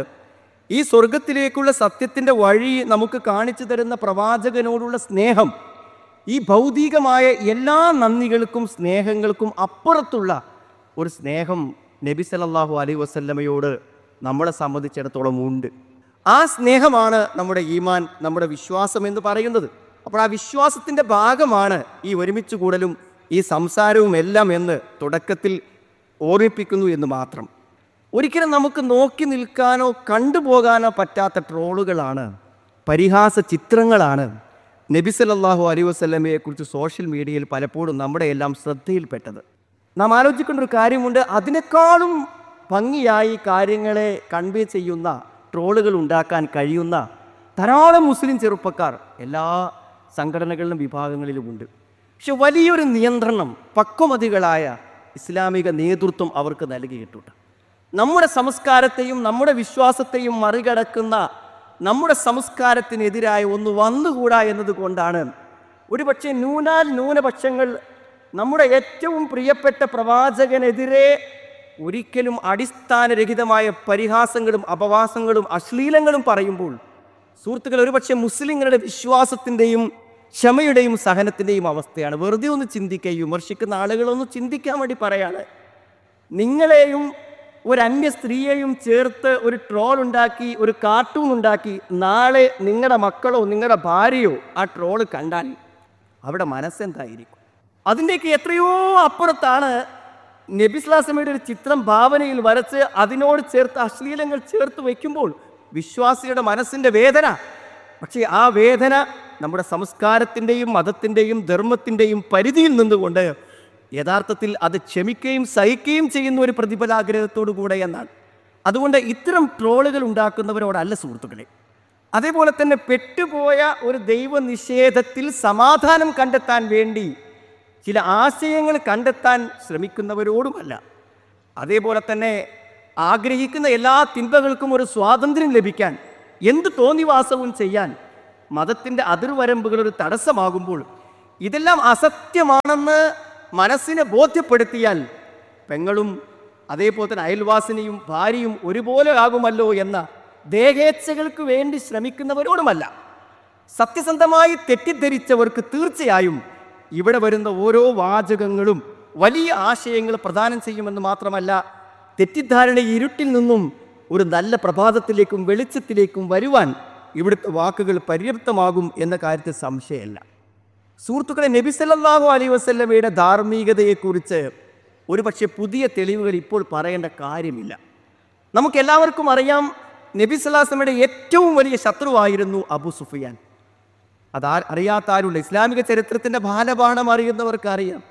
ഈ സ്വർഗത്തിലേക്കുള്ള സത്യത്തിൻ്റെ വഴി നമുക്ക് കാണിച്ചു തരുന്ന പ്രവാചകനോടുള്ള സ്നേഹം, ഈ ഭൗതികമായ എല്ലാ നന്ദികൾക്കും സ്നേഹങ്ങൾക്കും അപ്പുറത്തുള്ള ഒരു സ്നേഹം നബി സല്ലല്ലാഹു അലൈഹി വസല്ലമയോട് നമ്മളെ സംബന്ധിച്ചിടത്തോളം ഉണ്ട്. ആ സ്നേഹമാണ് നമ്മുടെ ഈമാൻ, നമ്മുടെ വിശ്വാസം എന്ന് പറയുന്നത്. അപ്പോൾ ആ വിശ്വാസത്തിൻ്റെ ഭാഗമാണ് ഈ ഒരുമിച്ച് കൂടലും ഈ സംസാരവും എല്ലാം എന്ന് തുടക്കത്തിൽ ഓർമ്മിപ്പിക്കുന്നു എന്ന് മാത്രം. ഒരിക്കലും നമുക്ക് നോക്കി നിൽക്കാനോ കണ്ടുപോകാനോ പറ്റാത്ത ട്രോളുകളാണ്, പരിഹാസ ചിത്രങ്ങളാണ് നബി സല്ലല്ലാഹു അലൈഹി വസല്ലമയെക്കുറിച്ച് സോഷ്യൽ മീഡിയയിൽ പലപ്പോഴും നമ്മുടെ എല്ലാം ശ്രദ്ധയിൽപ്പെട്ടത്. നാം ആലോചിക്കേണ്ട ഒരു കാര്യമുണ്ട്. അതിനേക്കാളും ഭംഗിയായി കാര്യങ്ങളെ കൺവേ ചെയ്യുന്ന, ട്രോളുകൾ ഉണ്ടാക്കാൻ കഴിയുന്ന ധാരാളം മുസ്ലിം ചെറുപ്പക്കാർ എല്ലാ സംഘടനകളിലും വിഭാഗങ്ങളിലുമുണ്ട്. പക്ഷെ വലിയൊരു നിയന്ത്രണം പക്വമതികളായ ഇസ്ലാമിക നേതൃത്വം അവർക്ക് നൽകിയിട്ടുണ്ട്. നമ്മുടെ സംസ്കാരത്തെയും നമ്മുടെ വിശ്വാസത്തെയും മറികടക്കുന്ന, നമ്മുടെ സംസ്കാരത്തിനെതിരായ ഒന്ന് വന്നുകൂടാ എന്നതുകൊണ്ടാണ് ഒരുപക്ഷെ ന്യൂനാൽ ന്യൂനപക്ഷങ്ങൾ നമ്മുടെ ഏറ്റവും പ്രിയപ്പെട്ട പ്രവാചകനെതിരെ ഒരിക്കലും അടിസ്ഥാനരഹിതമായ പരിഹാസങ്ങളും അപവാസങ്ങളും അശ്ലീലങ്ങളും പറയുമ്പോൾ സുഹൃത്തുക്കൾ, ഒരുപക്ഷെ മുസ്ലിങ്ങളുടെ വിശ്വാസത്തിൻ്റെയും ക്ഷമയുടെയും സഹനത്തിൻ്റെയും അവസ്ഥയാണ്. വെറുതെ ഒന്ന് ചിന്തിക്കുക, വിമർശിക്കുന്ന ആളുകളൊന്ന് ചിന്തിക്കാൻ വേണ്ടി പറയാണ്. നിങ്ങളെയും ഒരു അന്യ സ്ത്രീയെയും ചേർത്ത് ഒരു ട്രോൾ ഉണ്ടാക്കി, ഒരു കാർട്ടൂൺ ഉണ്ടാക്കി, നാളെ നിങ്ങളുടെ മക്കളോ നിങ്ങളുടെ ഭാര്യയോ ആ ട്രോൾ കണ്ടാൽ അവിടെ മനസ്സെന്തായിരിക്കും? അതിൻ്റെയൊക്കെ എത്രയോ അപ്പുറത്താണ് നബി സ്വല്ലല്ലാഹു അലൈഹി വസല്ലമയുടെ ഒരു ചിത്രം ഭാവനയിൽ വരച്ച് അതിനോട് ചേർത്ത് അശ്ലീലങ്ങൾ ചേർത്ത് വയ്ക്കുമ്പോൾ വിശ്വാസിയുടെ മനസ്സിൻ്റെ വേദന, പക്ഷേ ആ വേദന നമ്മുടെ സംസ്കാരത്തിൻ്റെയും മതത്തിൻ്റെയും ധർമ്മത്തിൻ്റെയും പരിധിയിൽ നിന്നുകൊണ്ട് യഥാർത്ഥത്തിൽ അത് ക്ഷമിക്കുകയും സഹിക്കുകയും ചെയ്യുന്ന ഒരു പ്രതിഫലാഗ്രഹത്തോടു കൂടെ എന്നാണ്. അതുകൊണ്ട് ഇത്തരം ട്രോളുകൾ ഉണ്ടാക്കുന്നവരോടല്ല സുഹൃത്തുക്കളെ. അതേപോലെ തന്നെ പെട്ടുപോയ ഒരു ദൈവനിഷേധത്തിൽ സമാധാനം കണ്ടെത്താൻ വേണ്ടി ചില ആശയങ്ങൾ കണ്ടെത്താൻ ശ്രമിക്കുന്നവരോടുമല്ല. അതേപോലെ തന്നെ ആഗ്രഹിക്കുന്ന എല്ലാ തിന്മകൾക്കും ഒരു സ്വാതന്ത്ര്യം ലഭിക്കാൻ, എന്ത് തോന്നിവാസവും ചെയ്യാൻ മതത്തിൻ്റെ അതിർവരമ്പുകൾ ഒരു തടസ്സമാകുമ്പോൾ ഇതെല്ലാം അസത്യമാണെന്ന് മനസ്സിനെ ബോധ്യപ്പെടുത്തിയാൽ പെങ്ങളും അതേപോലെ തന്നെ അയൽവാസിനിയും ഭാര്യയും ഒരുപോലെ ആകുമല്ലോ എന്ന ദേഹേച്ഛകൾക്ക് വേണ്ടി ശ്രമിക്കുന്നവരോടുമല്ല. സത്യസന്ധമായി തെറ്റിദ്ധരിച്ചവർക്ക് തീർച്ചയായും ഇവിടെ വരുന്ന ഓരോ വാചകങ്ങളും വലിയ ആശയങ്ങൾ പ്രദാനം ചെയ്യുമെന്ന് മാത്രമല്ല, തെറ്റിദ്ധാരണ ഇരുട്ടിൽ നിന്നും ഒരു നല്ല പ്രഭാതത്തിലേക്കും വെളിച്ചത്തിലേക്കും വരുവാൻ ഇവിടുത്തെ വാക്കുകൾ പര്യാപ്തമാകും എന്ന കാര്യത്തിൽ സംശയമല്ല. സുഹൃത്തുക്കളെ, നബി സല്ലല്ലാഹു അലൈഹി വസല്ലമയുടെ ധാർമ്മികതയെക്കുറിച്ച് ഒരു പക്ഷേ പുതിയ തെളിവുകൾ ഇപ്പോൾ പറയേണ്ട കാര്യമില്ല. നമുക്കെല്ലാവർക്കും അറിയാം, നബി സല്ലല്ലാഹു അലൈഹി വസല്ലമയുടെ ഏറ്റവും വലിയ ശത്രുവായിരുന്നു അബൂ സുഫിയാൻ. അതാ അറിയാത്ത ആരുള്ള ഇസ്ലാമിക ചരിത്രത്തിൻ്റെ ബാലപാഠം അറിയുന്നവർക്ക് അറിയാം.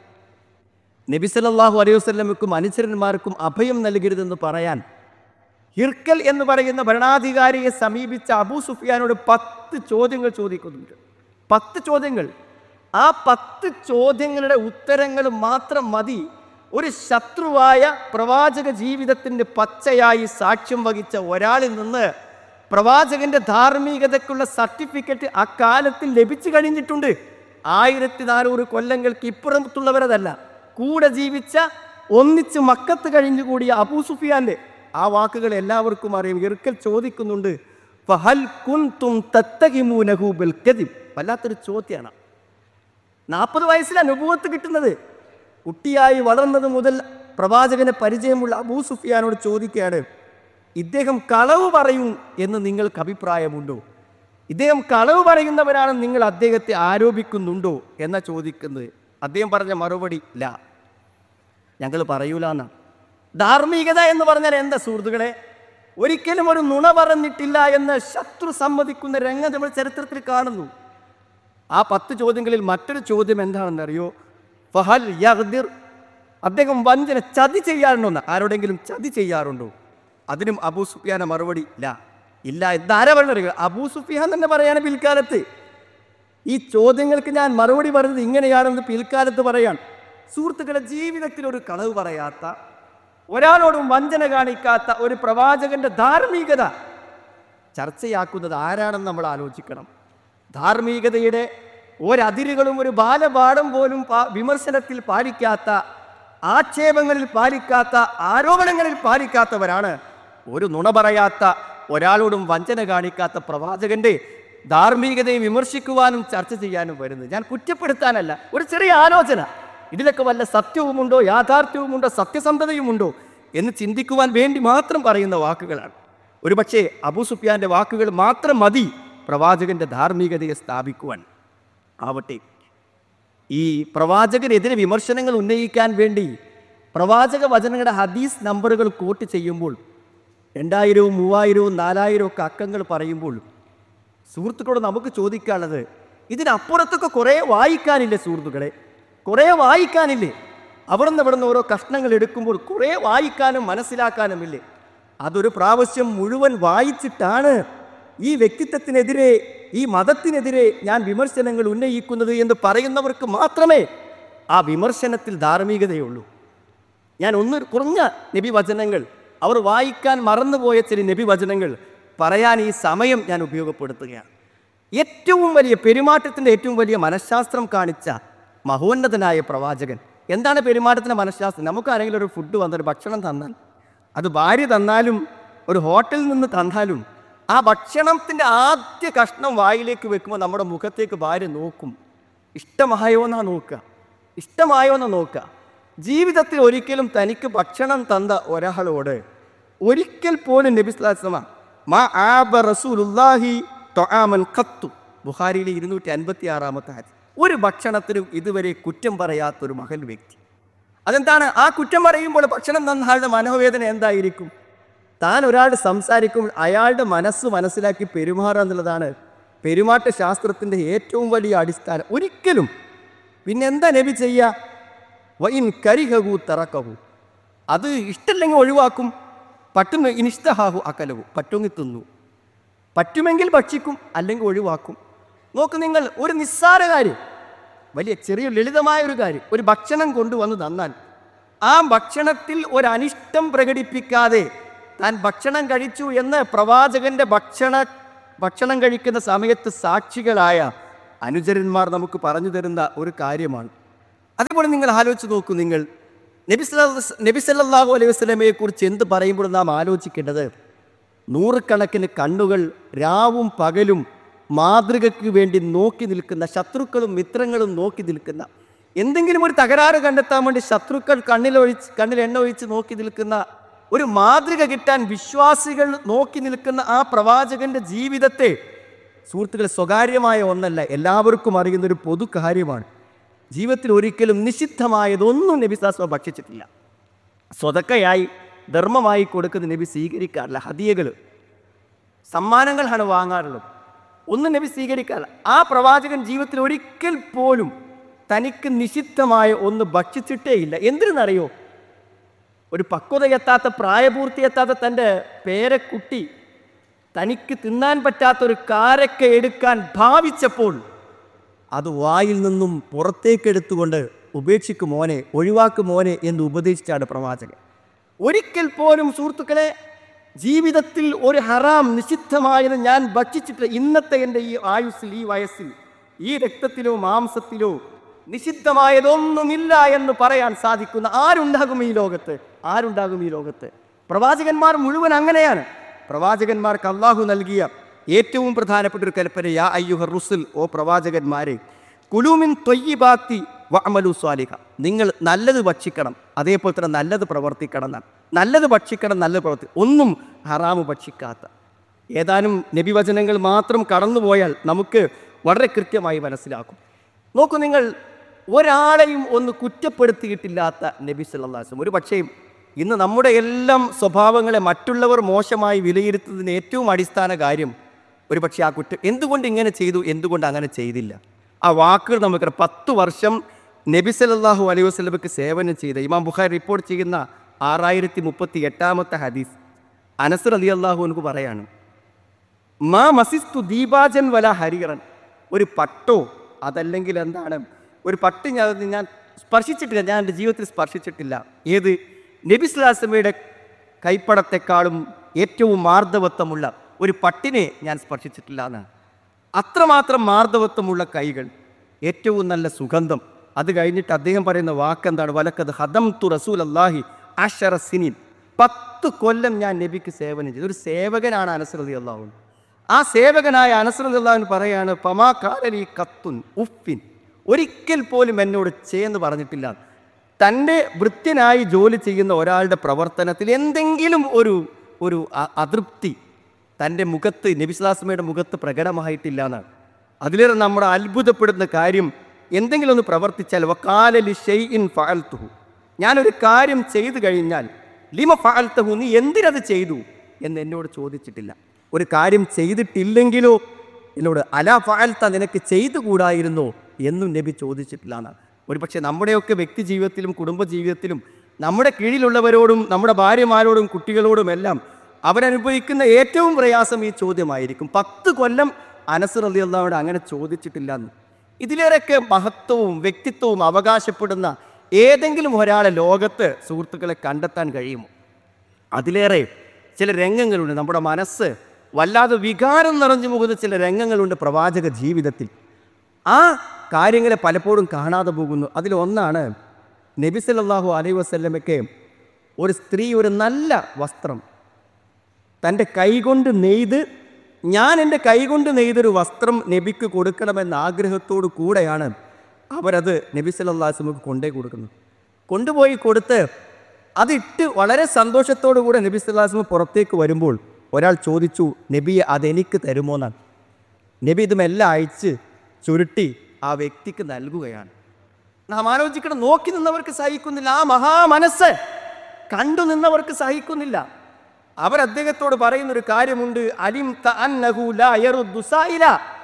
നബി സല്ലല്ലാഹു അലൈഹി വസല്ലമയ്ക്കും അനുചരന്മാർക്കും അഭയം നൽകരുതെന്ന് പറയാൻ ഹിർക്കൽ എന്ന് പറയുന്ന ഭരണാധികാരിയെ സമീപിച്ച അബൂ സുഫിയാനോട് പത്ത് ചോദ്യങ്ങൾ ചോദിക്കുന്നുണ്ട്. പത്ത് ചോദ്യങ്ങൾ. ആ പത്ത് ചോദ്യങ്ങളുടെ ഉത്തരങ്ങൾ മാത്രം മതി ഒരു ശത്രുവായ പ്രവാചക ജീവിതത്തിൻ്റെ പച്ചയായി സാക്ഷ്യം വഹിച്ച ഒരാളിൽ നിന്ന് പ്രവാചകന്റെ ധാർമ്മികതയ്ക്കുള്ള സർട്ടിഫിക്കറ്റ് അക്കാലത്തിൽ ലഭിച്ചു കഴിഞ്ഞിട്ടുണ്ട്. ആയിരത്തി നാനൂറ് കൊല്ലങ്ങൾക്ക് ഇപ്പുറത്തുള്ളവരതല്ല, കൂടെ ജീവിച്ച ഒന്നിച്ച് മക്കത്ത് കഴിഞ്ഞുകൂടിയ അബൂ സുഫിയാന്റെ ആ വാക്കുകൾ എല്ലാവർക്കും അറിയാം. ഇർക്കൽ ചോദിക്കുന്നുണ്ട്, ഫഹൽ കുൻതും തത്തഹിമൂനഹു ബിൽ കദിബ്. വല്ലാത്തൊരു ചോദ്യമാണ്. നാൽപ്പത് വയസ്സിലാണ് നുബുവത്ത് കിട്ടുന്നത്. കുട്ടിയായി വളർന്നത് മുതൽ പ്രവാചകനെ പരിചയമുള്ള അബൂ സുഫിയാനോട് ചോദിക്കുകയാണ്, ഇദ്ദേഹം കളവ് പറയും എന്ന് നിങ്ങൾക്ക് അഭിപ്രായമുണ്ടോ? ഇദ്ദേഹം കളവ് പറയുന്നവരാണെന്ന് നിങ്ങൾ അദ്ദേഹത്തെ ആരോപിക്കുന്നുണ്ടോ എന്ന ചോദിക്കുന്നത്. അദ്ദേഹം പറഞ്ഞ മറുപടി ഇല്ല, ഞങ്ങൾ പറയൂല എന്നാണ്. ധാർമ്മികത എന്ന് പറഞ്ഞാൽ എന്താ സുഹൃത്തുക്കളെ? ഒരിക്കലും ഒരു നുണ പറഞ്ഞിട്ടില്ല എന്ന് ശത്രു സമ്മതിക്കുന്ന രംഗം നമ്മൾ ചരിത്രത്തിൽ കാണുന്നു. ആ പത്ത് ചോദ്യങ്ങളിൽ മറ്റൊരു ചോദ്യം എന്താണെന്നറിയോ? ഫഹൽ യഗ്ദിർ, അദ്ദേഹം വഞ്ചന ചതി ചെയ്യാറുണ്ടോ? ആരോടെങ്കിലും ചതി ചെയ്യാറുണ്ടോ? അതിനും അബൂ സുഫിയാന്റെ മറുപടി ഇല്ല. ഇല്ല എന്താരാ പറഞ്ഞറിയുക? അബൂ സുഫിയാൻ തന്നെ പറയാണ് പിൽക്കാലത്ത്. ഈ ചോദ്യങ്ങൾക്ക് ഞാൻ മറുപടി പറയുന്നത് ഇങ്ങനെയാണെന്ന് പിൽക്കാലത്ത് പറയാൻ. സുഹൃത്തുക്കളെ, ജീവിതത്തിൽ ഒരു കളവ് പറയാത്ത, ഒരാളോടും വഞ്ചന കാണിക്കാത്ത ഒരു പ്രവാചകന്റെ ധാർമ്മികത ചർച്ചയാക്കുന്നത് ആരാണെന്ന് നമ്മൾ ആലോചിക്കണം. ധാർമ്മികതയുടെ ഒരതിരുകളും ഒരു ബാലപാഠം പോലും വിമർശനത്തിൽ പാലിക്കാത്ത, ആക്ഷേപങ്ങളിൽ പാലിക്കാത്ത, ആരോപണങ്ങളിൽ പാലിക്കാത്തവരാണ് ഒരു നുണ പറയാത്ത, ഒരാളോടും വഞ്ചന കാണിക്കാത്ത പ്രവാചകന്റെ ധാർമ്മികതയെ വിമർശിക്കുവാനും ചർച്ച ചെയ്യാനും വരുന്നത്. ഞാൻ കുറ്റപ്പെടുത്താനല്ല, ഒരു ചെറിയ ആലോചന, ഇതിലൊക്കെ വല്ല സത്യവുമുണ്ടോ, യാഥാർത്ഥ്യവുമുണ്ടോ, സത്യസന്ധതയുമുണ്ടോ എന്ന് ചിന്തിക്കുവാൻ വേണ്ടി മാത്രം പറയുന്ന വാക്കുകളാണ്. ഒരുപക്ഷെ അബൂ സുഫിയാന്റെ വാക്കുകൾ മാത്രം മതി പ്രവാചകന്റെ ധാർമ്മികതയെ സ്ഥാപിക്കുവാൻ. ആവട്ടെ, ഈ പ്രവാചകനെതിരെ വിമർശനങ്ങൾ ഉന്നയിക്കാൻ വേണ്ടി പ്രവാചക വചനങ്ങളുടെ ഹദീസ് നമ്പറുകൾ കോട്ട് ചെയ്യുമ്പോൾ രണ്ടായിരവും മൂവായിരവും നാലായിരവും ഒക്കെ അക്കങ്ങൾ പറയുമ്പോൾ സുഹൃത്തുക്കളോട് നമുക്ക് ചോദിക്കാനുള്ളത്, ഇതിനപ്പുറത്തൊക്കെ കുറേ വായിക്കാനില്ലേ സുഹൃത്തുക്കളെ? കുറേ വായിക്കാനില്ലേ? അവിടെ നിന്ന് ഇവിടെ നിന്ന് ഓരോ കഷ്ണങ്ങൾ എടുക്കുമ്പോൾ കുറേ വായിക്കാനും മനസ്സിലാക്കാനുമില്ലേ? അതൊരു പ്രാവശ്യം മുഴുവൻ വായിച്ചിട്ടാണ് ഈ വ്യക്തിത്വത്തിനെതിരെ, ഈ മതത്തിനെതിരെ ഞാൻ വിമർശനങ്ങൾ ഉന്നയിക്കുന്നത് എന്ന് പറയുന്നവർക്ക് മാത്രമേ ആ വിമർശനത്തിൽ ധാർമ്മികതയുള്ളൂ. ഞാൻ ഒന്ന് കുറഞ്ഞ നബി വചനങ്ങൾ, അവർ വായിക്കാൻ മറന്നുപോയ ചില നബി വചനങ്ങൾ പറയാൻ ഈ സമയം ഞാൻ ഉപയോഗപ്പെടുത്തുകയാണ്. ഏറ്റവും വലിയ പെരുമാറ്റത്തിൻ്റെ ഏറ്റവും വലിയ മനഃശാസ്ത്രം കാണിച്ച മഹോന്നതനായ പ്രവാചകൻ. എന്താണ് പെരുമാറ്റത്തിൻ്റെ മനഃശാസ്ത്രം? നമുക്ക് ആരെങ്കിലും ഒരു ഫുഡ് വന്നൊരു ഭക്ഷണം തന്നാൽ, അത് ഭാര്യ തന്നാലും ഒരു ഹോട്ടലിൽ നിന്ന് തന്നാലും, ആ ഭക്ഷണത്തിൻ്റെ ആദ്യ കഷ്ണം വായിലേക്ക് വെക്കുമ്പോൾ നമ്മുടെ മുഖത്തേക്ക് ഭാര്യ നോക്കും. ഇഷ്ടമായോ എന്നാ നോക്കുക, ഇഷ്ടമായോ എന്നാ നോക്കുക. ജീവിതത്തിൽ ഒരിക്കലും തനിക്ക് ഭക്ഷണം തന്ന ഒരാളോട് ഒരിക്കൽ പോലും നബി സ്വല്ലല്ലാഹു അലൈഹി വസല്ലം മാ ആബ റസൂലുള്ളാഹി തആമൻ ഖത്തു, ബുഖാരിയിലെ ഇരുന്നൂറ്റി അൻപത്തി ആറാമത്തെ ഹദീസ്, ഒരു ഭക്ഷണത്തിനും ഇതുവരെ കുറ്റം പറയാത്തൊരു മഹൽ വ്യക്തി. അതെന്താണ്? ആ കുറ്റം പറയുമ്പോൾ ഭക്ഷണം തന്നാളുടെ മനോവേദന എന്തായിരിക്കും? താൻ ഒരാൾ സംസാരിക്കുമ്പോൾ അയാളുടെ മനസ്സ് മനസ്സിലാക്കി പെരുമാറുക എന്നുള്ളതാണ് പെരുമാറ്റ ശാസ്ത്രത്തിൻ്റെ ഏറ്റവും വലിയ അടിസ്ഥാനം. ഒരിക്കലും പിന്നെ എന്താ നബി ചെയ്യുക? വൈൻ കരിഹു തറക്കഹു, അത് ഇഷ്ടമില്ലെങ്കിൽ ഒഴിവാക്കും. പറ്റും ഇനിഷ്ടഹാഹു അകലഹു, പറ്റുമെങ്കിൽ തിന്നു, പറ്റുമെങ്കിൽ ഭക്ഷിക്കും, അല്ലെങ്കിൽ ഒഴിവാക്കും. നോക്ക് നിങ്ങൾ, ഒരു നിസ്സാര കാര്യം, വലിയ ചെറിയ ലളിതമായ ഒരു കാര്യം, ഒരു ഭക്ഷണം കൊണ്ടുവന്ന് തന്നാൽ ആ ഭക്ഷണത്തിൽ ഒരനിഷ്ടം പ്രകടിപ്പിക്കാതെ താൻ ഭക്ഷണം കഴിച്ചു എന്ന് പ്രവാചകന്റെ ഭക്ഷണ ഭക്ഷണം കഴിക്കുന്ന സമയത്ത് സാക്ഷികളായ അനുചരന്മാർ നമുക്ക് പറഞ്ഞു തരുന്ന ഒരു കാര്യമാണ്. അതേപോലെ നിങ്ങൾ ആലോചിച്ച് നോക്കൂ, നിങ്ങൾ നബി സല്ലല്ലാഹു നബി സല്ലല്ലാഹു അലൈഹി വസല്ലമയെ കുറിച്ച് എന്ത് പറയുമ്പോൾ നാം ആലോചിക്കേണ്ടത്, നൂറുകണക്കിന് കണ്ണുകൾ രാവും പകലും മാതൃകയ്ക്ക് വേണ്ടി നോക്കി നിൽക്കുന്ന, ശത്രുക്കളും മിത്രങ്ങളും നോക്കി നിൽക്കുന്ന, എന്തെങ്കിലും ഒരു തകരാറ് കണ്ടെത്താൻ വേണ്ടി ശത്രുക്കൾ കണ്ണിലൊഴിച്ച് കണ്ണിൽ എണ്ണ ഒഴിച്ച് നോക്കി നിൽക്കുന്ന, ഒരു മാതൃക കിട്ടാൻ വിശ്വാസികൾ നോക്കി നിൽക്കുന്ന ആ പ്രവാചകന്റെ ജീവിതത്തെ സുഹൃത്തുക്കളെ സ്വകാര്യമായ ഒന്നല്ല, എല്ലാവർക്കും അറിയുന്നൊരു പൊതു കാര്യമാണ്. ജീവിതത്തിൽ ഒരിക്കലും നിഷിദ്ധമായതൊന്നും നബി സല്ലല്ലാഹു അലൈഹി വസല്ലം ഭക്ഷിച്ചിട്ടില്ല. സ്വതക്കയായി ധർമ്മമായി കൊടുക്കുന്ന നബി സ്വീകരിക്കാറില്ല. ഹദിയകൾ, സമ്മാനങ്ങളാണ് വാങ്ങാറുള്ളത്, ഒന്നും നബി സ്വീകരിക്കാറില്ല. ആ പ്രവാചകൻ ജീവിതത്തിൽ ഒരിക്കൽ പോലും തനിക്ക് നിഷിദ്ധമായ ഒന്ന് ഭക്ഷിച്ചിട്ടേ ഇല്ല. എന്തിനെന്നറിയോ? ഒരു പക്വതയെത്താത്ത, പ്രായപൂർത്തിയെത്താത്ത തൻ്റെ പേരക്കുട്ടി തനിക്ക് തിന്നാൻ പറ്റാത്തൊരു കാരക്ക എടുക്കാൻ ഭാവിച്ചപ്പോൾ അത് വായിൽ നിന്നും പുറത്തേക്കെടുത്തുകൊണ്ട് ഉപേക്ഷിക്കും മോനെ, ഒഴിവാക്കും മോനെ എന്ന് ഉപദേശിച്ചാണ് പ്രവാചകൻ. ഒരിക്കൽ പോലും സുഹൃത്തുക്കളെ ജീവിതത്തിൽ ഒരു ഹറാം നിഷിദ്ധമായത് ഞാൻ ഭക്ഷിച്ചിട്ട് ഇന്നത്തെ എൻ്റെ ഈ ആയുസ്സിൽ, ഈ വയസ്സിൽ, ഈ രക്തത്തിലോ മാംസത്തിലോ നിഷിദ്ധമായതൊന്നുമില്ല എന്ന് പറയാൻ സാധിക്കുന്ന ആരുണ്ടാകും ഈ ലോകത്ത്? ആരുണ്ടാകും ഈ ലോകത്ത്? പ്രവാചകന്മാർ മുഴുവൻ അങ്ങനെയാണ്. പ്രവാചകന്മാർക്ക് അള്ളാഹു നൽകിയ ഏറ്റവും പ്രധാനപ്പെട്ട ഒരു കൽപ്പന, യാ അയ്യുഹർ റുസുൽ, ഓ പ്രവാചകന്മാരെ, കുലൂമിൻ ത്വയ്യിബാത്തി വഅമലു സ്വാലിഹ, നിങ്ങൾ നല്ലത് ഭക്ഷിക്കണം, അതേപോലെ തന്നെ നല്ലത് പ്രവർത്തിക്കണം എന്നാണ്. നല്ലത് ഭക്ഷിക്കണം, നല്ലത് പ്രവർത്തി, ഒന്നും ഹറാമ് ഭക്ഷിക്കാത്ത. ഏതാനും നബിവചനങ്ങൾ മാത്രം കടന്നുപോയാൽ നമുക്ക് വളരെ കൃത്യമായി മനസ്സിലാക്കും. നോക്കൂ നിങ്ങൾ, ഒരാളെയും ഒന്ന് കുറ്റപ്പെടുത്തിയിട്ടില്ലാത്ത നബി സല്ലല്ലാഹു അലൈഹി വസല്ലം. ഒരു പക്ഷേ ഇന്ന് നമ്മുടെ എല്ലാം സ്വഭാവങ്ങളെ മറ്റുള്ളവർ മോശമായി വിലയിരുത്തുന്നതിന് ഏറ്റവും അടിസ്ഥാന കാര്യം ഒരു പക്ഷേ ആ കുറ്റം, എന്തുകൊണ്ട് ഇങ്ങനെ ചെയ്തു, എന്തുകൊണ്ട് അങ്ങനെ ചെയ്തില്ല, ആ വാക്കുകൾ നമുക്ക്. പത്ത് വർഷം നബി സല്ലല്ലാഹു അലൈഹി വസല്ലമക്ക് സേവനം ചെയ്ത ഇമാം ബുഖാരി റിപ്പോർട്ട് ചെയ്യുന്ന ആറായിരത്തി മുപ്പത്തി എട്ടാമത്തെ ഹദീസ്, അനസ് റളിയല്ലാഹു അൻഹു പറയാണ്, മാ മസിസ്തു ദീപാജൻ വല ഹരീറൻ, ഒരു പട്ടോ അതല്ലെങ്കിൽ എന്താണ് ഒരു പട്ട് ഞാൻ ഞാൻ സ്പർശിച്ചിട്ടില്ല, ഞാൻ എൻ്റെ ജീവിതത്തിൽ സ്പർശിച്ചിട്ടില്ല. ഏത്? നബി സല്ലല്ലാഹു അലൈഹി വസല്ലമയുടെ കൈപ്പടത്തെക്കാളും ഏറ്റവും മാർദ്ദവത്വമുള്ള ഒരു പട്ടിനെ ഞാൻ സ്പർശിച്ചിട്ടില്ല എന്നാണ്. അത്രമാത്രം മാർദ്ദവത്വമുള്ള കൈകൾ, ഏറ്റവും നല്ല സുഗന്ധം. അത് കഴിഞ്ഞിട്ട് അദ്ദേഹം പറയുന്ന വാക്കെന്താണ്? വലക്കത് ഹദം തു റസൂലല്ലാഹി അശറ സിനീൻ, പത്ത് കൊല്ലം ഞാൻ നബിക്ക് സേവനം ചെയ്തു. ഒരു സേവകനാണ് അനസ് റളിയല്ലാഹു അൻഹു. ആ സേവകനായ അനസ് റളിയല്ലാഹു അൻഹു പറയാണ്, ഫമാ ഖാലലി ഖത്തുൻ ഉഫ്ഫിൻ, ഒരിക്കൽ പോലും എന്നോട് ചേന്ന് പറഞ്ഞിട്ടില്ല. തൻ്റെ വൃത്യനായി ജോലി ചെയ്യുന്ന ഒരാളുടെ പ്രവർത്തനത്തിൽ എന്തെങ്കിലും ഒരു ഒരു അതൃപ്തി തൻ്റെ മുഖത്ത്, നബി സല്ലല്ലാഹു അലൈഹി വസല്ലമയുടെ മുഖത്ത് പ്രകടമായിട്ടില്ല എന്നാണ്. അതിലേറെ നമ്മുടെ അത്ഭുതപ്പെടുന്ന കാര്യം, എന്തെങ്കിലും ഒന്ന് പ്രവർത്തിച്ചാൽ വഖാലലി ഷൈഇൻ ഫഅൽതുഹു, ഞാനൊരു കാര്യം ചെയ്തു കഴിഞ്ഞാൽ ലിമ ഫഅൽതഹു, നീ എന്തിനത് ചെയ്തു എന്ന് എന്നോട് ചോദിച്ചിട്ടില്ല. ഒരു കാര്യം ചെയ്തിട്ടില്ലെങ്കിലോ എന്നോട് അലാ ഫഅൽത, നിനക്ക് ചെയ്തുകൂടായിരുന്നോ എന്നും നബി ചോദിച്ചിട്ടില്ല എന്നാണ്. ഒരു പക്ഷേ നമ്മുടെയൊക്കെ വ്യക്തി ജീവിതത്തിലും കുടുംബജീവിതത്തിലും നമ്മുടെ കീഴിലുള്ളവരോടും നമ്മുടെ ഭാര്യമാരോടും കുട്ടികളോടും എല്ലാം അവരനുഭവിക്കുന്ന ഏറ്റവും പ്രയാസം ഈ ചോദ്യമായിരിക്കും. പത്ത് കൊല്ലം അനസ് റളിയല്ലാഹു അൻഹു അങ്ങനെ ചോദിച്ചിട്ടില്ല എന്ന്. ഇതിലേറെയൊക്കെ മഹത്വവും വ്യക്തിത്വവും അവകാശപ്പെടുന്ന ഏതെങ്കിലും ഒരാളെ ലോകത്ത് സുഹൃത്തുക്കളെ കണ്ടെത്താൻ കഴിയുമോ? അതിലേറെ ചില രംഗങ്ങളുണ്ട്, നമ്മുടെ മനസ്സ് വല്ലാതെ വികാരം നിറഞ്ഞു പോകുന്ന ചില രംഗങ്ങളുണ്ട് പ്രവാചക ജീവിതത്തിൽ. ആ കാര്യങ്ങളെ പലപ്പോഴും കാണാതെ പോകുന്നു. അതിലൊന്നാണ് നബി സല്ലല്ലാഹു അലൈഹി വസല്ലമയ്ക്ക് ഒരു സ്ത്രീ ഒരു നല്ല വസ്ത്രം തൻ്റെ കൈകൊണ്ട് നെയ്ത്, ഞാൻ എൻ്റെ കൈകൊണ്ട് നെയ്തൊരു വസ്ത്രം നബിക്ക് കൊടുക്കണമെന്ന ആഗ്രഹത്തോടു കൂടെയാണ് അവരത് നബി സല്ലല്ലാഹു അലൈഹി വസല്ലമക്ക് കൊണ്ടേ കൊടുക്കുന്നത്. കൊണ്ടുപോയി കൊടുത്ത് അതിട്ട് വളരെ സന്തോഷത്തോടു കൂടെ നബി സല്ലല്ലാഹു അലൈഹി വസല്ലം പുറത്തേക്ക് വരുമ്പോൾ ഒരാൾ ചോദിച്ചു, നബിയെ അതെനിക്ക് തരുമോ എന്നാണ്. നബി ഇതുമെല്ലാം അയച്ച് ചുരുട്ടി ആ വ്യക്തിക്ക് നൽകുകയാണ്. നാം ആലോചിക്കണം, നോക്കി നിന്നവർക്ക് സഹിക്കുന്നില്ല. ആ മഹാമനസ്സ് കണ്ടു നിന്നവർക്ക് സഹിക്കുന്നില്ല. അവർ അദ്ദേഹത്തോട് പറയുന്നൊരു കാര്യമുണ്ട്, അലിം തഅന്നഹു ലാ യറുദ്ദു സായില,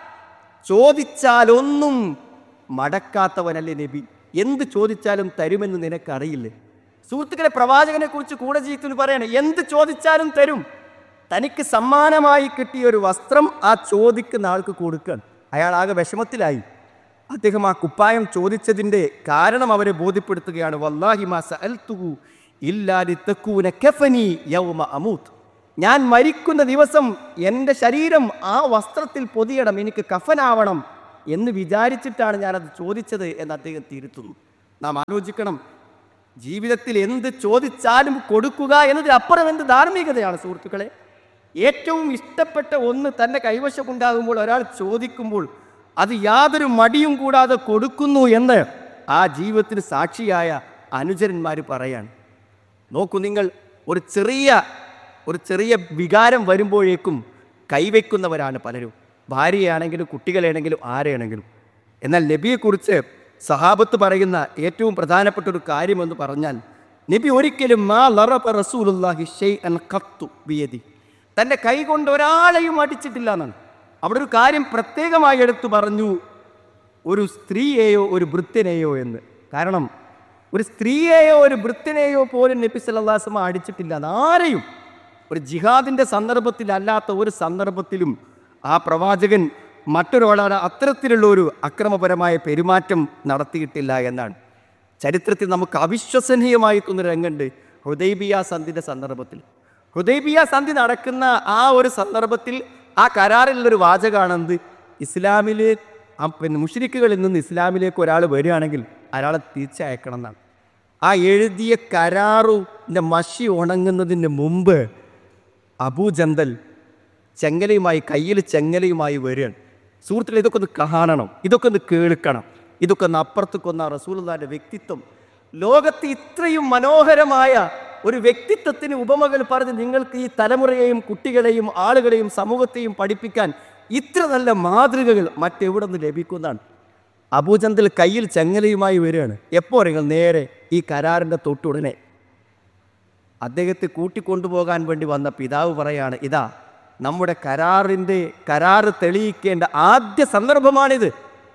ചോദിച്ചാലൊന്നും മടക്കാത്തവനല്ലേ നബി, എന്ത് ചോദിച്ചാലും തരുമെന്ന് നിനക്കറിയില്ലേ? സുഹൃത്തുക്കളെ, പ്രവാചകനെ കുറിച്ച് കൂടെ ജീവിതത്തിൽ പറയാണ്, എന്ത് ചോദിച്ചാലും തരും. തനിക്ക് സമ്മാനമായി കിട്ടിയ ഒരു വസ്ത്രം ആ ചോദിക്കുന്ന ആൾക്ക് കൊടുക്കാൻ അയാൾ ആകെ വിഷമത്തിലായി. അദ്ദേഹം ആ കുപ്പായം ചോദിച്ചതിൻ്റെ കാരണം അവരെ ബോധ്യപ്പെടുത്തുകയാണ്. വല്ലാഹി മാ സഅൽതുഹു ഇല്ലാ ലിതകൂന കഫനി യൗമ അമൂത്ത്, ഞാൻ മരിക്കുന്ന ദിവസം എൻ്റെ ശരീരം ആ വസ്ത്രത്തിൽ പൊതിയണം, എനിക്ക് കഫനാവണം എന്ന് വിചാരിച്ചിട്ടാണ് ഞാനത് ചോദിച്ചത് എന്ന് അദ്ദേഹം തിരുത്തുന്നു. നാം ആലോചിക്കണം, ജീവിതത്തിൽ എന്ത് ചോദിച്ചാലും കൊടുക്കുക എന്നതിലപ്പുറം എന്ത് ധാർമ്മികതയാണ് സുഹൃത്തുക്കളെ. ഏറ്റവും ഇഷ്ടപ്പെട്ട ഒന്ന് തൻ്റെ കൈവശമുണ്ടാകുമ്പോൾ ഒരാൾ ചോദിക്കുമ്പോൾ അത് യാതൊരു മടിയും കൂടാതെ കൊടുക്കുന്നു എന്ന് ആ ജീവിതത്തിന് സാക്ഷിയായ അനുചരന്മാർ പറയാണ്. നോക്കൂ നിങ്ങൾ, ഒരു ചെറിയ ഒരു ചെറിയ വികാരം വരുമ്പോഴേക്കും കൈവയ്ക്കുന്നവരാണ് പലരും, ഭാര്യയാണെങ്കിലും കുട്ടികളാണെങ്കിലും ആരെയാണെങ്കിലും. എന്നാൽ നബിയെക്കുറിച്ച് സഹാബത്ത് പറയുന്ന ഏറ്റവും പ്രധാനപ്പെട്ട ഒരു കാര്യമെന്ന് പറഞ്ഞാൽ, നബി ഒരിക്കലും മാ ലറബ റസൂലുള്ളാഹി ശൈഅൻ ഖത്തു ബിയദി, തൻ്റെ കൈ കൊണ്ട് ഒരാളെയും അടിച്ചിട്ടില്ല എന്നാണ്. അവിടെ ഒരു കാര്യം പ്രത്യേകമായി എടുത്തു പറഞ്ഞു, ഒരു സ്ത്രീയെയോ ഒരു ഭൃത്യനെയോ എന്ന്. കാരണം ഒരു സ്ത്രീയെയോ ഒരു ഭൃത്യനെയോ പോലും നബി സല്ലല്ലാഹു അലൈഹി വസല്ലം അടിച്ചിട്ടില്ല. ആരെയും ഒരു ജിഹാദിൻ്റെ സന്ദർഭത്തിലല്ലാത്ത ഒരു സന്ദർഭത്തിലും ആ പ്രവാചകൻ മറ്റൊരാളാണ് അത്തരത്തിലുള്ള ഒരു അക്രമപരമായ പെരുമാറ്റം നടത്തിയിട്ടില്ല എന്നാണ്. ചരിത്രത്തിൽ നമുക്ക് അവിശ്വസനീയമായി തോന്നുന്ന രംഗമുണ്ട്. ഹുദൈബിയ സന്ധിയുടെ സന്ദർഭത്തിൽ, ഹുദൈബിയ സന്ധി നടക്കുന്ന ആ ഒരു സന്ദർഭത്തിൽ ആ കരാറിലുള്ളൊരു വാചകമാണെന്ത്, ഇസ്ലാമിലെ പിന്നെ മുശ്രിക്കുകളിൽ നിന്ന് ഇസ്ലാമിലേക്ക് ഒരാൾ വരികയാണെങ്കിൽ അയാളെ തിരിച്ചയക്കണം എന്നാണ്. ആ എഴുതിയ കരാറിൻ്റെ മഷി ഉണങ്ങുന്നതിന് മുമ്പ് അബൂജന്തൽ ചെങ്ങലയുമായി കയ്യിൽ ചെങ്ങലയുമായി വരികയാണ്. സുഹൃത്തുക്കളെ, ഇതൊക്കെ ഒന്ന് കാണണം, ഇതൊക്കെ ഒന്ന് കേൾക്കണം, ഇതൊക്കെ ഒന്ന് അപ്പുറത്തേക്കൊന്ന റസൂലുള്ളാഹിന്റെ വ്യക്തിത്വം. ലോകത്ത് ഇത്രയും മനോഹരമായ ഒരു വ്യക്തിത്വത്തിന് ഉപമകൾ പറഞ്ഞ് നിങ്ങൾക്ക് ഈ തലമുറയെയും കുട്ടികളെയും ആളുകളെയും സമൂഹത്തെയും പഠിപ്പിക്കാൻ ഇത്ര നല്ല മാതൃകകൾ മറ്റെവിടെ നിന്ന് ലഭിക്കുന്നതാണ്. അബൂജന്തൽ കയ്യിൽ ചെങ്ങലയുമായി വരികയാണ്. എപ്പോൾ നിങ്ങൾ നേരെ ഈ കരാറിൻ്റെ തൊട്ടുടനെ അദ്ദേഹത്തെ കൂട്ടിക്കൊണ്ടുപോകാൻ വേണ്ടി വന്ന പിതാവ് പറയാണ്, ഇതാ നമ്മുടെ കരാറിൻ്റെ കരാറ് തെളിയിക്കേണ്ട ആദ്യ സന്ദർഭമാണിത്.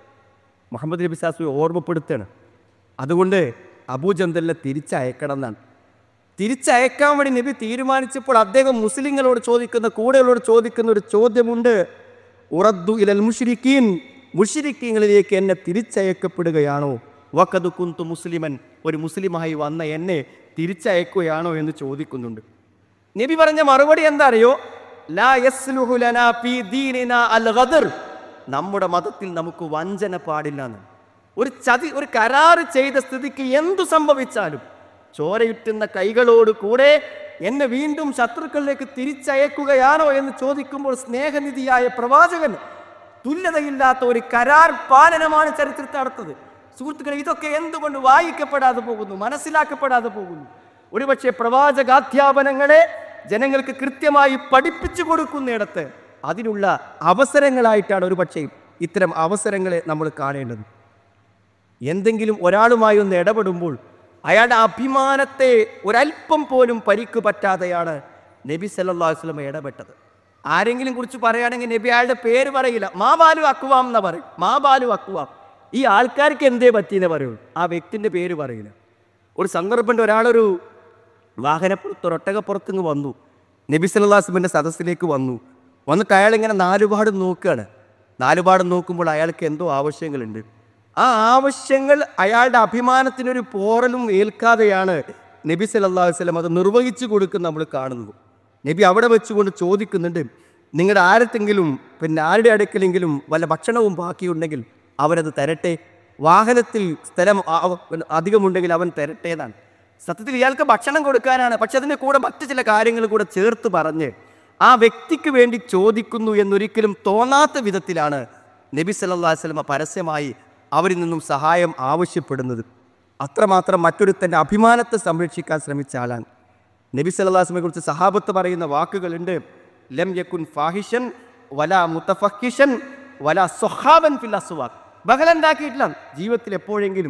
മുഹമ്മദ് നബി സാസ്വി ഓർമ്മപ്പെടുത്തുകയാണ്. അതുകൊണ്ട് അബൂജന്തലിനെ തിരിച്ചയക്കണം എന്നാണ്. തിരിച്ചയക്കാൻ വേണ്ടി നബി തീരുമാനിച്ചപ്പോൾ അദ്ദേഹം മുസ്ലിങ്ങളോട് ചോദിക്കുന്ന കൂടെയുള്ളവരോട് ചോദിക്കുന്ന ഒരു ചോദ്യമുണ്ട്, ഉറദ്ദു ഇലൽ മുശ്രിക്കീൻ, മുശ്രിക്കീങ്ങളിലേക്ക് എന്നെ തിരിച്ചയക്കപ്പെടുകയാണോ? വഖദ് കുന്തു മുസ്ലിമൻ, ഒരു മുസ്ലിമായി വന്ന എന്നെ തിരിച്ചയക്കുകയാണോ എന്ന് ചോദിക്കുന്നുണ്ട്. നബി പറഞ്ഞ മറുപടി എന്താ അറിയോ? ലാ യസ്ലുഹു ലനാ ഫീ ദീനിനാ അൽ ഗദർ, നമ്മുടെ മതത്തിൽ നമുക്ക് വഞ്ചന പാടില്ല എന്ന്. ഒരു ചതി ഒരു കരാറ് ചെയ്ത സ്ഥിതിക്ക് എന്തു സംഭവിച്ചാലും ചോരയുറ്റുന്ന കൈകളോട് കൂടെ എന്നെ വീണ്ടും ശത്രുക്കളിലേക്ക് തിരിച്ചയക്കുകയാണോ എന്ന് ചോദിക്കുമ്പോൾ സ്നേഹനിധിയായ പ്രവാചകൻ തുല്യതയില്ലാത്ത ഒരു കരാർ പാലനമാണ് ചരിത്രത്തിൽ നടത്തത്. സുഹൃത്തുക്കളെ, ഇതൊക്കെ എന്തുകൊണ്ട് വായിക്കപ്പെടാതെ പോകുന്നു, മനസ്സിലാക്കപ്പെടാതെ പോകുന്നു? ഒരുപക്ഷെ പ്രവാചകാധ്യാപനങ്ങളെ ജനങ്ങൾക്ക് കൃത്യമായി പഠിപ്പിച്ചു കൊടുക്കുന്നിടത്ത് അതിനുള്ള അവസരങ്ങളായിട്ടാണ് ഒരുപക്ഷെ ഇത്തരം അവസരങ്ങളെ നമ്മൾ കാണേണ്ടത്. എന്തെങ്കിലും ഒരാളുമായി ഒന്ന് ഇടപെടുമ്പോൾ അയാളുടെ അഭിമാനത്തെ ഒരല്പം പോലും പരിക്ക് പറ്റാതെയാണ് നബി സല്ലല്ലാഹു അലൈഹി വസല്ലം ഇടപെട്ടത്. ആരെങ്കിലും കുറിച്ച് പറയുകയാണെങ്കിൽ നബി അയാളുടെ പേര് പറയില്ല, മാ ബാലു അക്വാം എന്ന് പറയും. മാ ബാലു അക്വാം, ഈ ആൾക്കാർക്ക് എന്തേ പറ്റിയെന്ന് പറയുള്ളൂ, ആ വ്യക്തിൻ്റെ പേര് പറയില്ല. ഒരു സന്ദർഭമുണ്ട്, ഒരാളൊരു വാഹനപ്പുറത്ത് ഒട്ടകപ്പുറത്തുനിന്ന് വന്നു, നബി സല്ലല്ലാഹു അലൈഹി വസല്ലമിൻ്റെ സദസ്സിലേക്ക് വന്നു. വന്നിട്ട് അയാളിങ്ങനെ നാലുപാടും നോക്കുകയാണ്. നാലുപാടും നോക്കുമ്പോൾ അയാൾക്ക് എന്തോ ആവശ്യങ്ങളുണ്ട്. ആ ആവശ്യങ്ങൾ അയാളുടെ അഭിമാനത്തിനൊരു പോറലും ഏൽക്കാതെയാണ് നബി സല്ലല്ലാഹു അലൈഹി വസല്ലം അത് നിർവഹിച്ചു കൊടുക്കുന്ന നമ്മൾ കാണുന്നത്. നബി അവിടെ വെച്ചുകൊണ്ട് ചോദിക്കുന്നുണ്ട്, നിങ്ങളുടെ ആരെങ്കിലും പിന്നെ ആരുടെ അടുക്കലെങ്കിലും വല്ല ഭക്ഷണവും ബാക്കിയുണ്ടെങ്കിൽ അവനത് തരട്ടെ, വാഹനത്തിൽ സ്ഥലം അധികമുണ്ടെങ്കിൽ അവൻ തരട്ടെ എന്നാണ്. സത്യത്തിൽ ഇയാൾക്ക് ഭക്ഷണം കൊടുക്കാനാണ്, പക്ഷെ അതിൻ്റെ കൂടെ മറ്റു ചില കാര്യങ്ങൾ കൂടെ ചേർത്ത് പറഞ്ഞ് ആ വ്യക്തിക്ക് വേണ്ടി ചോദിക്കുന്നു എന്നൊരിക്കലും തോന്നാത്ത വിധത്തിലാണ് നബി സല്ലല്ലാഹു അലൈഹി വസല്ലം പരസ്യമായി അവരിൽ നിന്നും സഹായം ആവശ്യപ്പെടുന്നത്. അത്രമാത്രം മറ്റൊരുത്തൻ്റെ അഭിമാനത്തെ സംരക്ഷിക്കാൻ ശ്രമിച്ച ആളാണ്. നബി സല്ലല്ലാഹു അലൈഹി വസല്ലമയെ കുറിച്ച് സഹാബത്ത് പറയുന്ന വാക്കുകളുണ്ട്, ലം യകുൻ ഫാഹിഷൻ വലാ മുതഫക്കിഷൻ വലാ സുഹാബൻ ഫിൽ അസ്വാഖ്. ബഹലുണ്ടാക്കിയിട്ടില്ല, ജീവിതത്തിൽ എപ്പോഴെങ്കിലും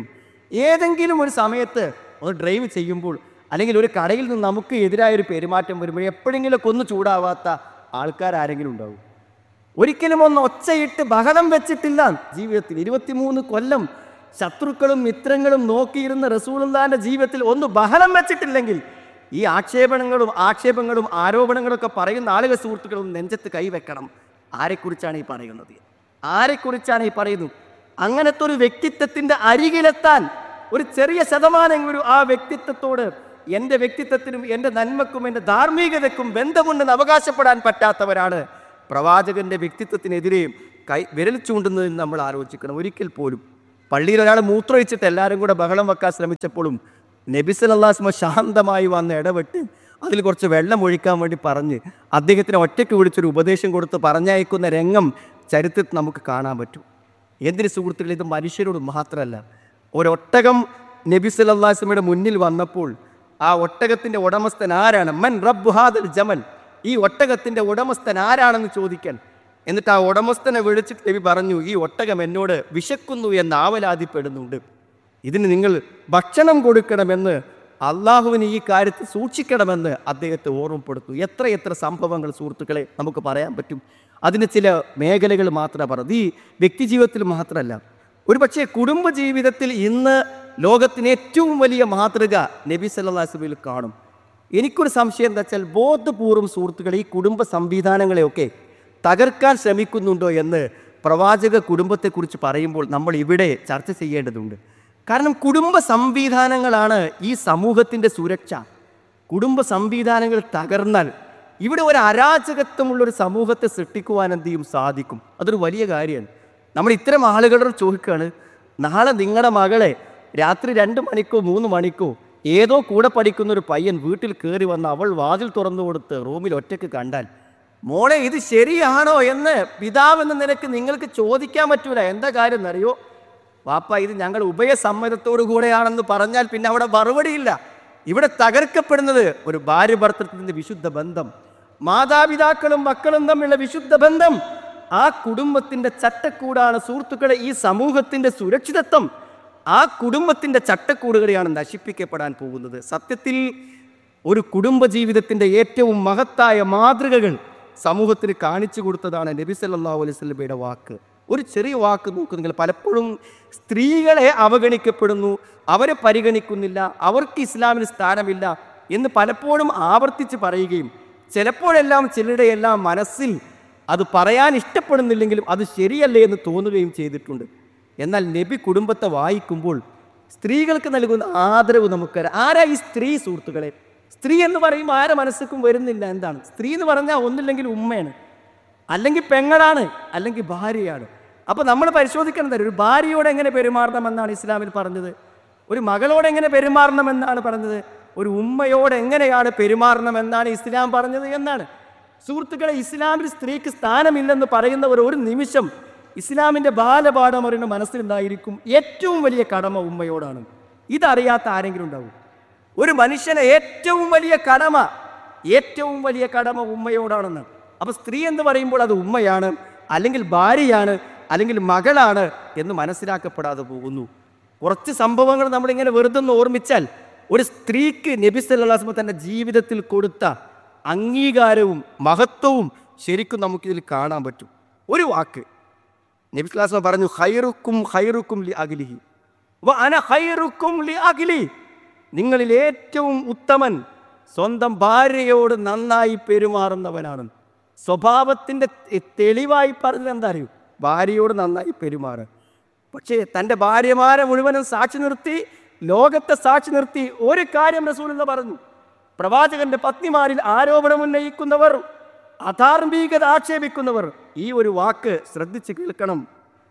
ഏതെങ്കിലും ഒരു സമയത്ത് ഒന്ന് ഡ്രൈവ് ചെയ്യുമ്പോൾ അല്ലെങ്കിൽ ഒരു കടയിൽ നിന്ന് നമുക്ക് എതിരായൊരു പെരുമാറ്റം വരുമ്പോൾ എപ്പോഴെങ്കിലുമൊക്കെ ഒന്ന് ചൂടാവാത്ത ആൾക്കാരാരെങ്കിലും ഉണ്ടാവും? ഒരിക്കലും ഒന്ന് ഒച്ചയിട്ട് ബഹളം വെച്ചിട്ടില്ല ജീവിതത്തിൽ. ഇരുപത്തിമൂന്ന് കൊല്ലം ശത്രുക്കളും മിത്രങ്ങളും നോക്കിയിരുന്ന റസൂലുള്ളാഹിന്റെ ജീവിതത്തിൽ ഒന്ന് ബഹളം വെച്ചിട്ടില്ലെങ്കിൽ ഈ ആക്ഷേപണങ്ങളും ആക്ഷേപങ്ങളും ആരോപണങ്ങളൊക്കെ പറയുന്ന ആളുകൾ സുഹൃത്തുക്കളും നെഞ്ചത്ത് കൈവെക്കണം. ആരെക്കുറിച്ചാണ് ഈ പറയുന്നത്? ആരെക്കുറിച്ചാണ് ഈ പറയുന്നത്? അങ്ങനത്തെ ഒരു വ്യക്തിത്വത്തിൻ്റെ അരികിലെത്താൻ ഒരു ചെറിയ ശതമാനമെങ്കിലും ആ വ്യക്തിത്വത്തോട് എൻ്റെ വ്യക്തിത്വത്തിനും എൻ്റെ നന്മക്കും എൻ്റെ ധാർമ്മികതയ്ക്കും ബന്ധമുണ്ടെന്ന് അവകാശപ്പെടാൻ പറ്റാത്തവരാണ് പ്രവാചകൻ്റെ വ്യക്തിത്വത്തിനെതിരെ കൈ വിരൽ ചൂണ്ടുന്നതെന്ന് നമ്മൾ ആലോചിക്കണം. ഒരിക്കൽ പോലും പള്ളിയിൽ ഒരാൾ മൂത്രമൊഴിച്ചിട്ട് എല്ലാവരും കൂടെ ബഹളം വെക്കാൻ ശ്രമിച്ചപ്പോഴും നബി സല്ലല്ലാഹു അലൈഹി വസല്ലം ശാന്തമായി വന്ന് ഇടപെട്ട് അതിൽ കുറച്ച് വെള്ളം ഒഴിക്കാൻ വേണ്ടി പറഞ്ഞ് അദ്ദേഹത്തിന് ഒറ്റയ്ക്ക് വിളിച്ചൊരു ഉപദേശം കൊടുത്ത് പറഞ്ഞയക്കുന്ന രംഗം ചരിത്രത്തിൽ നമുക്ക് കാണാൻ പറ്റും. എന്തിന് സുഹൃത്തുക്കൾ, ഇത് മനുഷ്യരോട് മാത്രമല്ല. ഒരൊട്ടകം നബി സല്ലല്ലാഹു അലൈഹി വസല്ലമയുടെ മുന്നിൽ വന്നപ്പോൾ ആ ഒട്ടകത്തിൻ്റെ ഉടമസ്ഥൻ ആരാണ്? മൻ റബ്ബു ഹാദൽ ജമൽ, ഈ ഒട്ടകത്തിൻ്റെ ഉടമസ്ഥൻ ആരാണെന്ന് ചോദിക്കാൻ. എന്നിട്ട് ആ ഉടമസ്ഥനെ വിളിച്ചിട്ട് നബി പറഞ്ഞു, ഈ ഒട്ടകം എന്നോട് വിശക്കുന്നു എന്ന് ആവലാതിപ്പെടുന്നുണ്ട്, ഇതിന് നിങ്ങൾ ഭക്ഷണം കൊടുക്കണമെന്ന്, അള്ളാഹുവിന് ഈ കാര്യത്തിൽ സൂക്ഷിക്കണമെന്ന് അദ്ദേഹത്തെ ഓർമ്മപ്പെടുത്തു. എത്ര എത്ര സംഭവങ്ങൾ സുഹൃത്തുക്കളെ നമുക്ക് പറയാൻ പറ്റും. അതിന് ചില മേഖലകൾ മാത്രമേ പറഞ്ഞു, ഈ വ്യക്തി ജീവിതത്തിൽ മാത്രമല്ല. ഒരു പക്ഷേ കുടുംബജീവിതത്തിൽ ഇന്ന് ലോകത്തിന് ഏറ്റവും വലിയ മാതൃക നബി സല്ലല്ലാഹു അലൈഹി വസല്ലമയിൽ കാണും. എനിക്കൊരു സംശയം എന്താ വെച്ചാൽ, ബോധപൂർവ്വം സുഹൃത്തുക്കളെ ഈ കുടുംബ സംവിധാനങ്ങളെയൊക്കെ തകർക്കാൻ ശ്രമിക്കുന്നുണ്ടോ എന്ന് പ്രവാചക കുടുംബത്തെക്കുറിച്ച് പറയുമ്പോൾ നമ്മൾ ഇവിടെ ചർച്ച ചെയ്യേണ്ടതുണ്ട്. കാരണം കുടുംബ സംവിധാനങ്ങളാണ് ഈ സമൂഹത്തിൻ്റെ സുരക്ഷ. കുടുംബ സംവിധാനങ്ങൾ തകർന്നാൽ ഇവിടെ ഒരു അരാജകത്വമുള്ളൊരു സമൂഹത്തെ സൃഷ്ടിക്കുവാൻ എന്ത് ചെയ്യും സാധിക്കും. അതൊരു വലിയ കാര്യമാണ്. നമ്മൾ ഇത്തരം ആളുകളോട് ചോദിക്കുകയാണ്, നാളെ നിങ്ങളുടെ മകളെ രാത്രി രണ്ട് മണിക്കോ മൂന്ന് മണിക്കോ ഏതോ കൂടെ പഠിക്കുന്ന ഒരു പയ്യൻ വീട്ടിൽ കയറി വന്ന് അവൾ വാതിൽ തുറന്നു കൊടുത്ത് റൂമിൽ ഒറ്റയ്ക്ക് കണ്ടാൽ, മോളെ ഇത് ശരിയാണോ എന്ന് പിതാവെന്ന നിലയ്ക്ക് നിങ്ങൾക്ക് ചോദിക്കാൻ പറ്റൂല. എന്താ കാര്യം എന്നറിയോ? വാപ്പ ഇത് ഞങ്ങൾ ഉഭയസമ്മതത്തോടു കൂടെയാണെന്ന് പറഞ്ഞാൽ പിന്നെ അവിടെ മറുപടിയില്ല. ഇവിടെ തകർക്കപ്പെടുന്നത് ഒരു ഭാര്യ ഭർത്തൃത്വത്തിൻ്റെ വിശുദ്ധ ബന്ധം, മാതാപിതാക്കളും മക്കളും തമ്മിലുള്ള വിശുദ്ധ ബന്ധം. ആ കുടുംബത്തിൻ്റെ ചട്ടക്കൂടാണ് സുഹൃത്തുക്കളെ ഈ സമൂഹത്തിൻ്റെ സുരക്ഷിതത്വം. ആ കുടുംബത്തിൻ്റെ ചട്ടക്കൂടുകളെയാണ് നശിപ്പിക്കപ്പെടാൻ പോകുന്നത്. സത്യത്തിൽ ഒരു കുടുംബജീവിതത്തിൻ്റെ ഏറ്റവും മഹത്തായ മാതൃകകൾ സമൂഹത്തിന് കാണിച്ചു കൊടുത്തതാണ് നബി സല്ലല്ലാഹു അലൈഹി വസല്ലമയുടെ വാക്ക്. ഒരു ചെറിയ വാക്ക് നോക്കൂ നിങ്ങൾ. പലപ്പോഴും സ്ത്രീകളെ അവഗണിക്കപ്പെടുന്നു, അവരെ പരിഗണിക്കുന്നില്ല, അവർക്ക് ഇസ്ലാമിന് സ്ഥാനമില്ല എന്ന് പലപ്പോഴും ആവർത്തിച്ച് പറയുകയും ചിലപ്പോഴെല്ലാം ചിലരുടെയെല്ലാം മനസ്സിൽ അത് പറയാൻ ഇഷ്ടപ്പെടുന്നില്ലെങ്കിലും അത് ശരിയല്ലേ എന്ന് തോന്നുകയും ചെയ്തിട്ടുണ്ട്. എന്നാൽ നബി കുടുംബത്തെ വായിക്കുമ്പോൾ സ്ത്രീകൾക്ക് നൽകുന്ന ആദരവ് നമുക്കറിയാം. ആരാ ഈ സ്ത്രീ സുഹൃത്തുക്കളെ? സ്ത്രീ എന്ന് പറയുമ്പോൾ ആരെ മനസ്സിലും വരുന്നില്ല. എന്താണ് സ്ത്രീ എന്ന് പറഞ്ഞാൽ? ഒന്നില്ലെങ്കിൽ ഉമ്മയാണ്, അല്ലെങ്കിൽ പെങ്ങളാണ്, അല്ലെങ്കിൽ ഭാര്യയാണ്. അപ്പോൾ നമ്മൾ പരിശോധിക്കണം, ഒരു ഭാര്യയോട് എങ്ങനെ പെരുമാറണമെന്നാണ് ഇസ്ലാമിൽ പറഞ്ഞത്, ഒരു മകളോട് എങ്ങനെ പെരുമാറണമെന്നാണ് പറഞ്ഞത്, ഒരു ഉമ്മയോട് എങ്ങനെയാണ് പെരുമാറണമെന്നാണ് ഇസ്ലാം പറഞ്ഞത് എന്നാണ്. സുഹൃത്തുക്കളെ, ഇസ്ലാമിൽ സ്ത്രീക്ക് സ്ഥാനമില്ലെന്ന് പറയുന്നവർ ഒരു നിമിഷം ഇസ്ലാമിൻ്റെ ബാലപാഠം അവരുടെ മനസ്സിലുണ്ടായിരിക്കും, ഏറ്റവും വലിയ കടമ ഉമ്മയോടാണ്. ഇതറിയാത്ത ആരെങ്കിലും ഉണ്ടാവും? ഒരു മനുഷ്യനെ ഏറ്റവും വലിയ കടമ ഏറ്റവും വലിയ കടമ ഉമ്മയോടാണെന്ന്. അപ്പോൾ സ്ത്രീ എന്ന് പറയുമ്പോൾ അത് ഉമ്മയാണ്, അല്ലെങ്കിൽ ഭാര്യയാണ്, അല്ലെങ്കിൽ മകളാണ് എന്ന് മനസ്സിലാക്കപ്പെടാതെ പോകുന്നു. കുറച്ച് സംഭവങ്ങൾ നമ്മളിങ്ങനെ വെറുതെ ഒന്ന് ഓർമ്മിച്ചാൽ ഒരു സ്ത്രീക്ക് നബി സല്ലല്ലാഹു അലൈഹി വസല്ലം തൻ്റെ ജീവിതത്തിൽ കൊടുത്ത അംഗീകാരവും മഹത്വവും ശരിക്കും നമുക്കിതിൽ കാണാൻ പറ്റും. ഒരു വാക്ക് നബി സല്ലല്ലാഹു അലൈഹി വസല്ലം പറഞ്ഞു, ഖൈറുക്കും ഖൈറുക്കും ലി അഗ്ലിഹി വ അന ഖൈറുക്കും ലി അഗ്ലി. നിങ്ങളിൽ ഏറ്റവും ഉത്തമൻ സ്വന്തം ഭാര്യയോട് നന്നായി പെരുമാറുന്നവനാണ്. സ്വഭാവത്തിൻ്റെ തെളിവായി പറഞ്ഞത് എന്താ അറിയൂ? ഭാര്യയോട് നന്നായി പെരുമാറുക. പക്ഷേ തൻ്റെ ഭാര്യമാരെ മുഴുവനും സാക്ഷി നിർത്തി, ലോകത്തെ സാക്ഷി നിർത്തി ഒരു കാര്യം റസൂലുള്ളാഹി പറഞ്ഞു, പ്രവാചകന്റെ പത്നിമാരിൽ ആരോപണം ഉന്നയിക്കുന്നവർ, അധാർമികത ആക്ഷേപിക്കുന്നവർ ഈ ഒരു വാക്ക് ശ്രദ്ധിച്ച് കേൾക്കണം.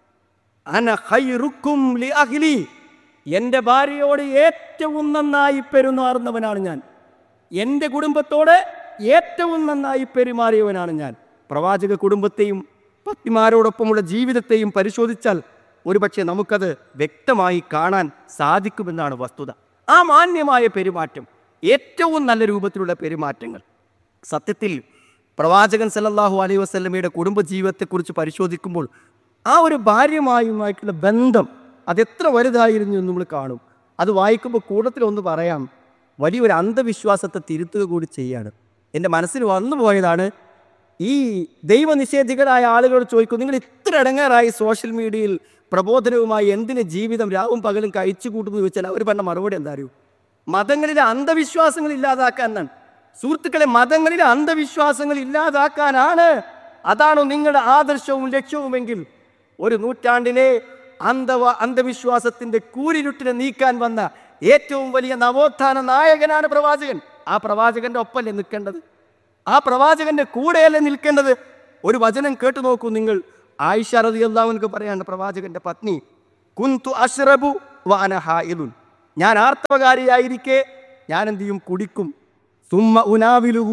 അന ഖൈറുക്കും ലി അഹ്ലി, എൻ്റെ ഭാര്യയോട് ഏറ്റവും നന്നായി പെരുമാറുന്നവനാണ് ഞാൻ, എൻ്റെ കുടുംബത്തോട് ഏറ്റവും നന്നായി പെരുമാറിയവനാണ് ഞാൻ. പ്രവാചക കുടുംബത്തെയും പത്നിമാരോടൊപ്പമുള്ള ജീവിതത്തെയും പരിശോധിച്ചാൽ ഒരുപക്ഷെ നമുക്കത് വ്യക്തമായി കാണാൻ സാധിക്കുമെന്നാണ് വസ്തുത. ആ മാന്യമായ പെരുമാറ്റം, ഏറ്റവും നല്ല രൂപത്തിലുള്ള പെരുമാറ്റങ്ങൾ. സത്യത്തിൽ പ്രവാചകൻ സല്ലല്ലാഹു അലൈഹി വസല്ലമയുടെ കുടുംബജീവിതത്തെക്കുറിച്ച് പരിശോധിക്കുമ്പോൾ ആ ഒരു ഭാര്യയുമായുമായിട്ടുള്ള ബന്ധം അതെത്ര വലുതായിരുന്നു എന്ന് നമ്മൾ കാണും. അത് വായിക്കുമ്പോൾ കൂട്ടത്തിൽ ഒന്ന് പറയാം, വലിയൊരു അന്ധവിശ്വാസത്തെ തിരുത്തുക കൂടി ചെയ്യാണ്. എൻ്റെ മനസ്സിൽ വന്നു പോയതാണ്, ഈ ദൈവനിഷേധികളായ ആളുകളോട് ചോദിക്കും, നിങ്ങൾ ഇത്ര ഇടങ്ങേറായി സോഷ്യൽ മീഡിയയിൽ പ്രബോധനവുമായി എന്തിന് ജീവിതം രാവും പകലും കഴിച്ചു കൂട്ടുമെന്ന് ചോദിച്ചാൽ അവർ പറഞ്ഞ മറുപടി എന്താ അറിയൂ? മതങ്ങളിലെ അന്ധവിശ്വാസങ്ങൾ ഇല്ലാതാക്കാനാണ്. സുഹൃത്തുക്കളെ, മതങ്ങളിലെ അന്ധവിശ്വാസങ്ങൾ ഇല്ലാതാക്കാനാണ്. അതാണോ നിങ്ങളുടെ ആദർശവും ലക്ഷ്യവുമെങ്കിൽ ഒരു നൂറ്റാണ്ടിലെ അന്ധവ അന്ധവിശ്വാസത്തിന്റെ കൂരിരുട്ടിനെ നീക്കാൻ വന്ന ഏറ്റവും വലിയ നവോത്ഥാന നായകനാണ് പ്രവാചകൻ. ആ പ്രവാചകന്റെ ഒപ്പല്ലേ നിൽക്കേണ്ടത്? ആ പ്രവാചകന്റെ കൂടെയല്ലേ നിൽക്കേണ്ടത്? ഒരു വചനം കേട്ടു നോക്കൂ നിങ്ങൾ. ആയിഷ റളിയല്ലാഹു അൻഹ പറയാണ്, പ്രവാചകന്റെ പത്നി, കുന്തു അശ്റബു വഅന ഹായിലുൻ, ഞാൻ ആർത്തവകാരിയായിരിക്കെ ഞാൻ എന്ത് ചെയ്യും? കുടിക്കും. സുമ്മ ഉനാവിലുഹു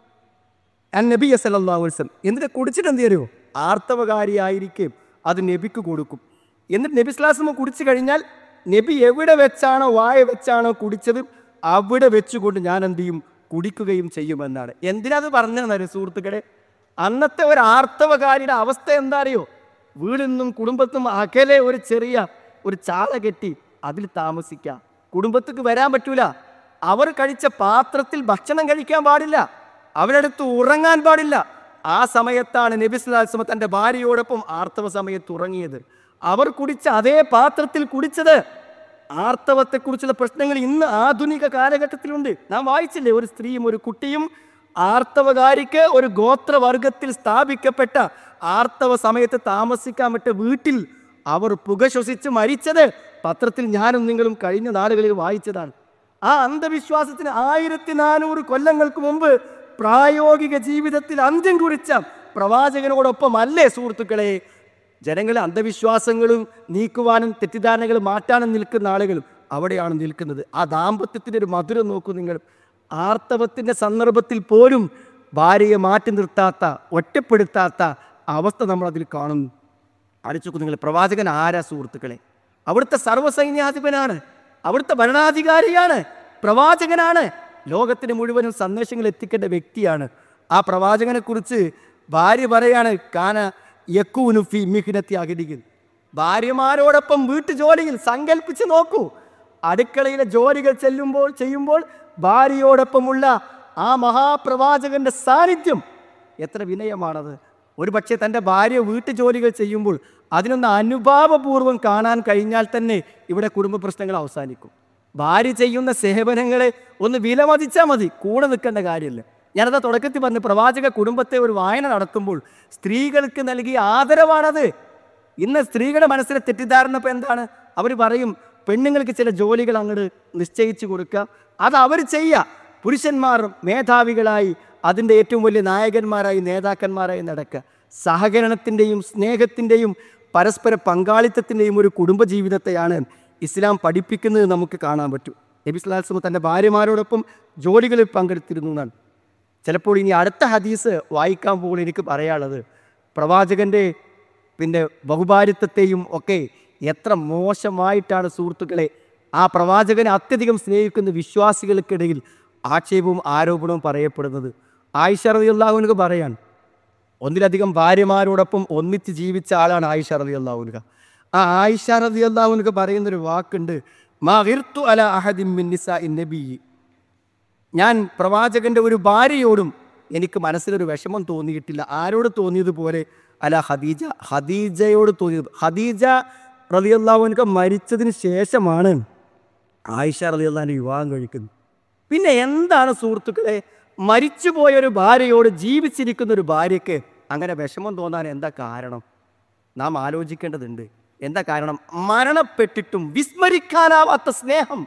അൻ നബിയ സല്ലല്ലാഹു അലൈഹി വസല്ലം, എന്നിട്ട് കുടിച്ചിട്ട് എന്ത് ചെയ്യോ? ആർത്തവകാരിയായിരിക്കെ അത് നബിക്ക് കൊടുക്കും. എന്നിട്ട് നബി സ്വല്ലല്ലാഹു അലൈഹി വസല്ലം കുടിച്ചു കഴിഞ്ഞാൽ നബി എവിടെ വെച്ചാണോ വായ വെച്ചാണോ കുടിച്ചത് അവിടെ വെച്ചുകൊണ്ട് ഞാൻ എന്ത് ചെയ്യും? കുടിക്കുകയും ചെയ്യുമെന്നാണ്. എന്തിനത് പറഞ്ഞതെന്നറിയോ സുഹൃത്തുക്കളെ? അന്നത്തെ ഒരു ആർത്തവകാരിയുടെ അവസ്ഥ എന്താ അറിയോ? വീടിൽ നിന്നും കുടുംബത്തും അകലെ ഒരു ചെറിയ ഒരു ചാല കെട്ടി അതിൽ താമസിക്കാം. കുടുംബത്തേക്ക് വരാൻ പറ്റൂല. അവർ കഴിച്ച പാത്രത്തിൽ ഭക്ഷണം കഴിക്കാൻ പാടില്ല. അവരടുത്ത് ഉറങ്ങാൻ പാടില്ല. ആ സമയത്താണ് നബി സല്ലല്ലാഹു അലൈഹി വസല്ലം തൻ്റെ ഭാര്യയോടൊപ്പം ആർത്തവ സമയത്ത് ഉറങ്ങിയത്. അവർ കുടിച്ച അതേ പാത്രത്തിൽ കുടിച്ചത്. ആർത്തവത്തെക്കുറിച്ചുള്ള പ്രശ്നങ്ങൾ ഇന്ന് ആധുനിക കാലഘട്ടത്തിലുണ്ട്. നാം വായിച്ചില്ലേ, ഒരു സ്ത്രീയും ഒരു കുട്ടിയും ആർത്തവകാരിക്ക് ഒരു ഗോത്രവർഗത്തിൽ സ്ഥാപിക്കപ്പെട്ട ആർത്തവ സമയത്ത് താമസിക്കാൻ പറ്റ വീട്ടിൽ അവർ പുക ശ്വസിച്ച് മരിച്ചത് പത്രത്തിൽ ഞാനും നിങ്ങളും കഴിഞ്ഞ നാളുകളിൽ വായിച്ചതാണ്. ആ അന്ധവിശ്വാസത്തിന് ആയിരത്തി നാനൂറ് കൊല്ലങ്ങൾക്ക് മുമ്പ് പ്രായോഗിക ജീവിതത്തിൽ അന്ത്യം കുറിച്ച പ്രവാചകനോടൊപ്പം അല്ലേ സുഹൃത്തുക്കളെ ജനങ്ങളെ അന്ധവിശ്വാസങ്ങളും നീക്കുവാനും തെറ്റിദ്ധാരണകൾ മാറ്റാനും നിൽക്കുന്ന ആളുകളും അവിടെയാണ് നിൽക്കുന്നത്. ആ ദാമ്പത്യത്തിൻ്റെ ഒരു മധുരം നോക്കൂ നിങ്ങൾ. ആർത്തവത്തിൻ്റെ സന്ദർഭത്തിൽ പോലും ഭാര്യയെ മാറ്റി നിർത്താത്ത, ഒറ്റപ്പെടുത്താത്ത അവസ്ഥ നമ്മൾ അതിൽ കാണുന്നു. ആലോചിച്ചു നിങ്ങൾ, പ്രവാചകൻ ആരാ സുഹൃത്തുക്കളെ? അവിടുത്തെ സർവ്വസൈന്യാധിപനാണ്, അവിടുത്തെ ഭരണാധികാരിയാണ്, പ്രവാചകനാണ്, ലോകത്തിന് മുഴുവനും സന്ദേശങ്ങൾ എത്തിക്കേണ്ട വ്യക്തിയാണ്. ആ പ്രവാചകനെ കുറിച്ച് ഭാര്യ പറയാണ്, കാന യക്കൂനു ഫി മിഹ്നത്തി അഹ്ലിഹി, ഭാര്യമാരോടൊപ്പം വീട്ടു ജോലിയിൽ സങ്കല്പിച്ച് നോക്കൂ. അടുക്കളയിലെ ജോലികൾ ചെല്ലുമ്പോൾ ചെയ്യുമ്പോൾ ഭാര്യയോടൊപ്പമുള്ള ആ മഹാപ്രവാചകന്റെ സാന്നിധ്യം എത്ര വിനയമാണത്. ഒരു പക്ഷേ തൻ്റെ ഭാര്യ വീട്ടു ജോലികൾ ചെയ്യുമ്പോൾ അതിനൊന്ന് അനുഭാവപൂർവ്വം കാണാൻ കഴിഞ്ഞാൽ തന്നെ ഇവിടെ കുടുംബ പ്രശ്നങ്ങൾ അവസാനിക്കും. ഭാര്യ ചെയ്യുന്ന സേവനങ്ങളെ ഒന്ന് വിലമതിച്ചാൽ മതി, കൂടെ നിൽക്കേണ്ട കാര്യമില്ല. ഞാനതാ തുടക്കത്തിൽ പറഞ്ഞു, പ്രവാചക കുടുംബത്തെ ഒരു വായന നടത്തുമ്പോൾ സ്ത്രീകൾക്ക് നൽകിയ ആദരവാണത്. ഇന്ന് സ്ത്രീകളുടെ മനസ്സിലെ തെറ്റിദ്ധാരണ ഇപ്പം എന്താണ്? അവർ പറയും പെണ്ണുങ്ങൾക്ക് ചില ജോലികൾ അങ്ങോട്ട് നിശ്ചയിച്ചു കൊടുക്കുക, അത് അവർ ചെയ്യുക, പുരുഷന്മാർ മേധാവികളായി അതിൻ്റെ ഏറ്റവും വലിയ നായകന്മാരായി നേതാക്കന്മാരായി നടക്കുക. സഹകരണത്തിൻ്റെയും സ്നേഹത്തിൻ്റെയും പരസ്പര പങ്കാളിത്തത്തിൻ്റെയും ഒരു കുടുംബജീവിതത്തെയാണ് ഇസ്ലാം പഠിപ്പിക്കുന്നത് നമുക്ക് കാണാൻ പറ്റും. നബി സല്ലല്ലാഹു അലൈഹി വസല്ലം തൻ്റെ ഭാര്യമാരോടൊപ്പം ജോലികളിൽ പങ്കെടുത്തിരുന്നു എന്നാണ്. ചിലപ്പോൾ ഇനി അടുത്ത ഹദീസ് വായിക്കാൻ പോകുമ്പോൾ എനിക്ക് പറയാനുള്ളത്, പ്രവാചകൻ്റെ പിന്നെ ബഹുഭാര്യത്വത്തെയും ഒക്കെ എത്ര മോശമായിട്ടാണ് സുഹൃത്തുക്കളെ ആ പ്രവാചകനെ അത്യധികം സ്നേഹിക്കുന്ന വിശ്വാസികൾക്കിടയിൽ ആക്ഷേപവും ആരോപണവും പറയപ്പെടുന്നത്. ആയിഷ റളിയല്ലാഹു അൻഹ പറയാൻ, ഒന്നിലധികം ഭാര്യമാരോടൊപ്പം ഒന്നിച്ച് ജീവിച്ച ആളാണ് ആയിഷ റളിയല്ലാഹു അൻഹ. ആ ആയിഷ റളിയല്ലാഹു അൻഹ പറയുന്നൊരു വാക്കുണ്ട്, മാ ഗിർതു അലാ അഹദിൻ മിൻ നിസാഇൻ നബി, ഞാൻ പ്രവാചകന്റെ ഒരു ഭാര്യയോടും എനിക്ക് മനസ്സിലൊരു വിഷമം തോന്നിയിട്ടില്ല. ആരോട് തോന്നിയതുപോലെ? അല ഖദീജ, ഖദീജയോട് തോന്നിയത്. ഖദീജ റളിയല്ലാഹു അൻഹ മരിച്ചതിന് ശേഷമാണ് ആയിഷ റളിയല്ലാഹു അൻഹ വിവാഹം കഴിക്കുന്നത്. പിന്നെ എന്താണ് സുഹൃത്തുക്കളെ മരിച്ചുപോയൊരു ഭാര്യയോട് ജീവിച്ചിരിക്കുന്ന ഒരു ഭാര്യയ്ക്ക് അങ്ങനെ വിഷമം തോന്നാൻ എന്താ കാരണം? നാം ആലോചിക്കേണ്ടതുണ്ട്. എന്താ കാരണം? മരണപ്പെട്ടിട്ടും വിസ്മരിക്കാനാവാത്ത സ്നേഹം.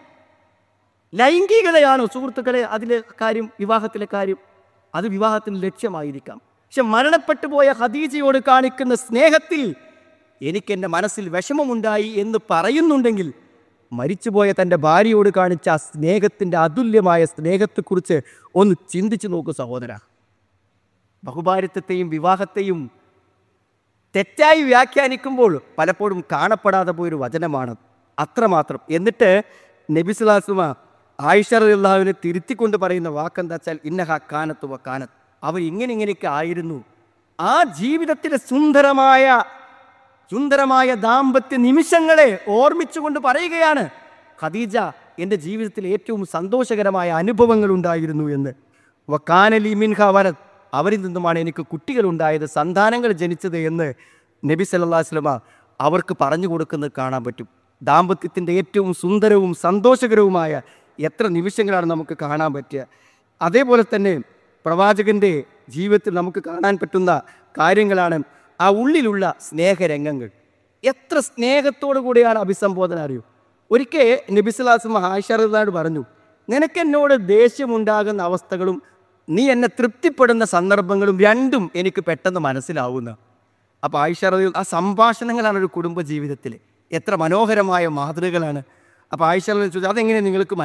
ലൈംഗികതയാണോ സുഹൃത്തുക്കളെ അതിലെ കാര്യം, വിവാഹത്തിലെ കാര്യം? അത് വിവാഹത്തിന് ലക്ഷ്യമായിരിക്കാം. പക്ഷെ മരണപ്പെട്ടു പോയ ഖദീജയോട് കാണിക്കുന്ന സ്നേഹത്തിൽ എനിക്ക് എൻ്റെ മനസ്സിൽ വിഷമമുണ്ടായി എന്ന് പറയുന്നുണ്ടെങ്കിൽ മരിച്ചുപോയ തൻ്റെ ഭാര്യയോട് കാണിച്ച ആ സ്നേഹത്തിൻ്റെ അതുല്യമായ സ്നേഹത്തെക്കുറിച്ച് ഒന്ന് ചിന്തിച്ചു നോക്കൂ സഹോദര. ബഹുഭാര്യത്വത്തെയും വിവാഹത്തെയും തെറ്റായി വ്യാഖ്യാനിക്കുമ്പോൾ പലപ്പോഴും കാണപ്പെടാതെ പോയൊരു വചനമാണ് അത്രമാത്രം. എന്നിട്ട് നബി സല്ലല്ലാഹു അലൈഹി വസല്ലം ആയിഷ റളിയല്ലാഹു അൻഹയെ തിരുത്തിക്കൊണ്ട് പറയുന്ന വാക്കെന്താ വെച്ചാൽ, ഇന്നഹ കാനത്ത് വ കാനത്ത്, അവർ ഇങ്ങനെ ഇങ്ങനെയൊക്കെ ആയിരുന്നു. ആ ജീവിതത്തിലെ സുന്ദരമായ സുന്ദരമായ ദാമ്പത്യ നിമിഷങ്ങളെ ഓർമ്മിച്ചുകൊണ്ട് പറയുകയാണ്, ഖദീജ എൻ്റെ ജീവിതത്തിൽ ഏറ്റവും സന്തോഷകരമായ അനുഭവങ്ങൾ ഉണ്ടായിരുന്നു എന്ന്. വക്കാനലി മിൻഹ വലദ്, അവരിൽ നിന്നുമാണ് എനിക്ക് കുട്ടികളുണ്ടായത്, സന്താനങ്ങൾ ജനിച്ചത് എന്ന് നബി സല്ലല്ലാഹു അലൈഹി വസല്ലമ അവർക്ക് പറഞ്ഞു കൊടുക്കുന്നത് കാണാൻ പറ്റും. ദാമ്പത്യത്തിൻ്റെ ഏറ്റവും സുന്ദരവും സന്തോഷകരവുമായ എത്ര നിമിഷങ്ങളാണ് നമുക്ക് കാണാൻ പറ്റുക. അതേപോലെ തന്നെ പ്രവാചകൻ്റെ ജീവിതത്തിൽ നമുക്ക് കാണാൻ പറ്റുന്ന കാര്യങ്ങളാണ് ആ ഉള്ളിലുള്ള സ്നേഹരംഗങ്ങൾ. എത്ര സ്നേഹത്തോടു കൂടിയാണ് അഭിസംബോധന അറിയൂ. ഒരിക്കൽ നബി സല്ലല്ലാഹു അലൈഹി വസല്ലം ആയിഷ റളിയല്ലാഹു പറഞ്ഞു, നിനക്കെന്നോട് ദേഷ്യമുണ്ടാകുന്ന അവസ്ഥകളും നീ എന്നെ തൃപ്തിപ്പെടുന്ന സന്ദർഭങ്ങളും രണ്ടും എനിക്ക് പെട്ടെന്ന് മനസ്സിലാവുന്ന. അപ്പോൾ ആയിഷ റളിയല്ലാഹു, ആ സംഭാഷണങ്ങളാണ് ഒരു കുടുംബ ജീവിതത്തിൽ എത്ര മനോഹരമായ മാതൃകകളാണ്. അപ്പോൾ ആയിഷ റളിയല്ലാഹു ചോദിച്ചു, അതെങ്ങനെ നിങ്ങൾക്ക്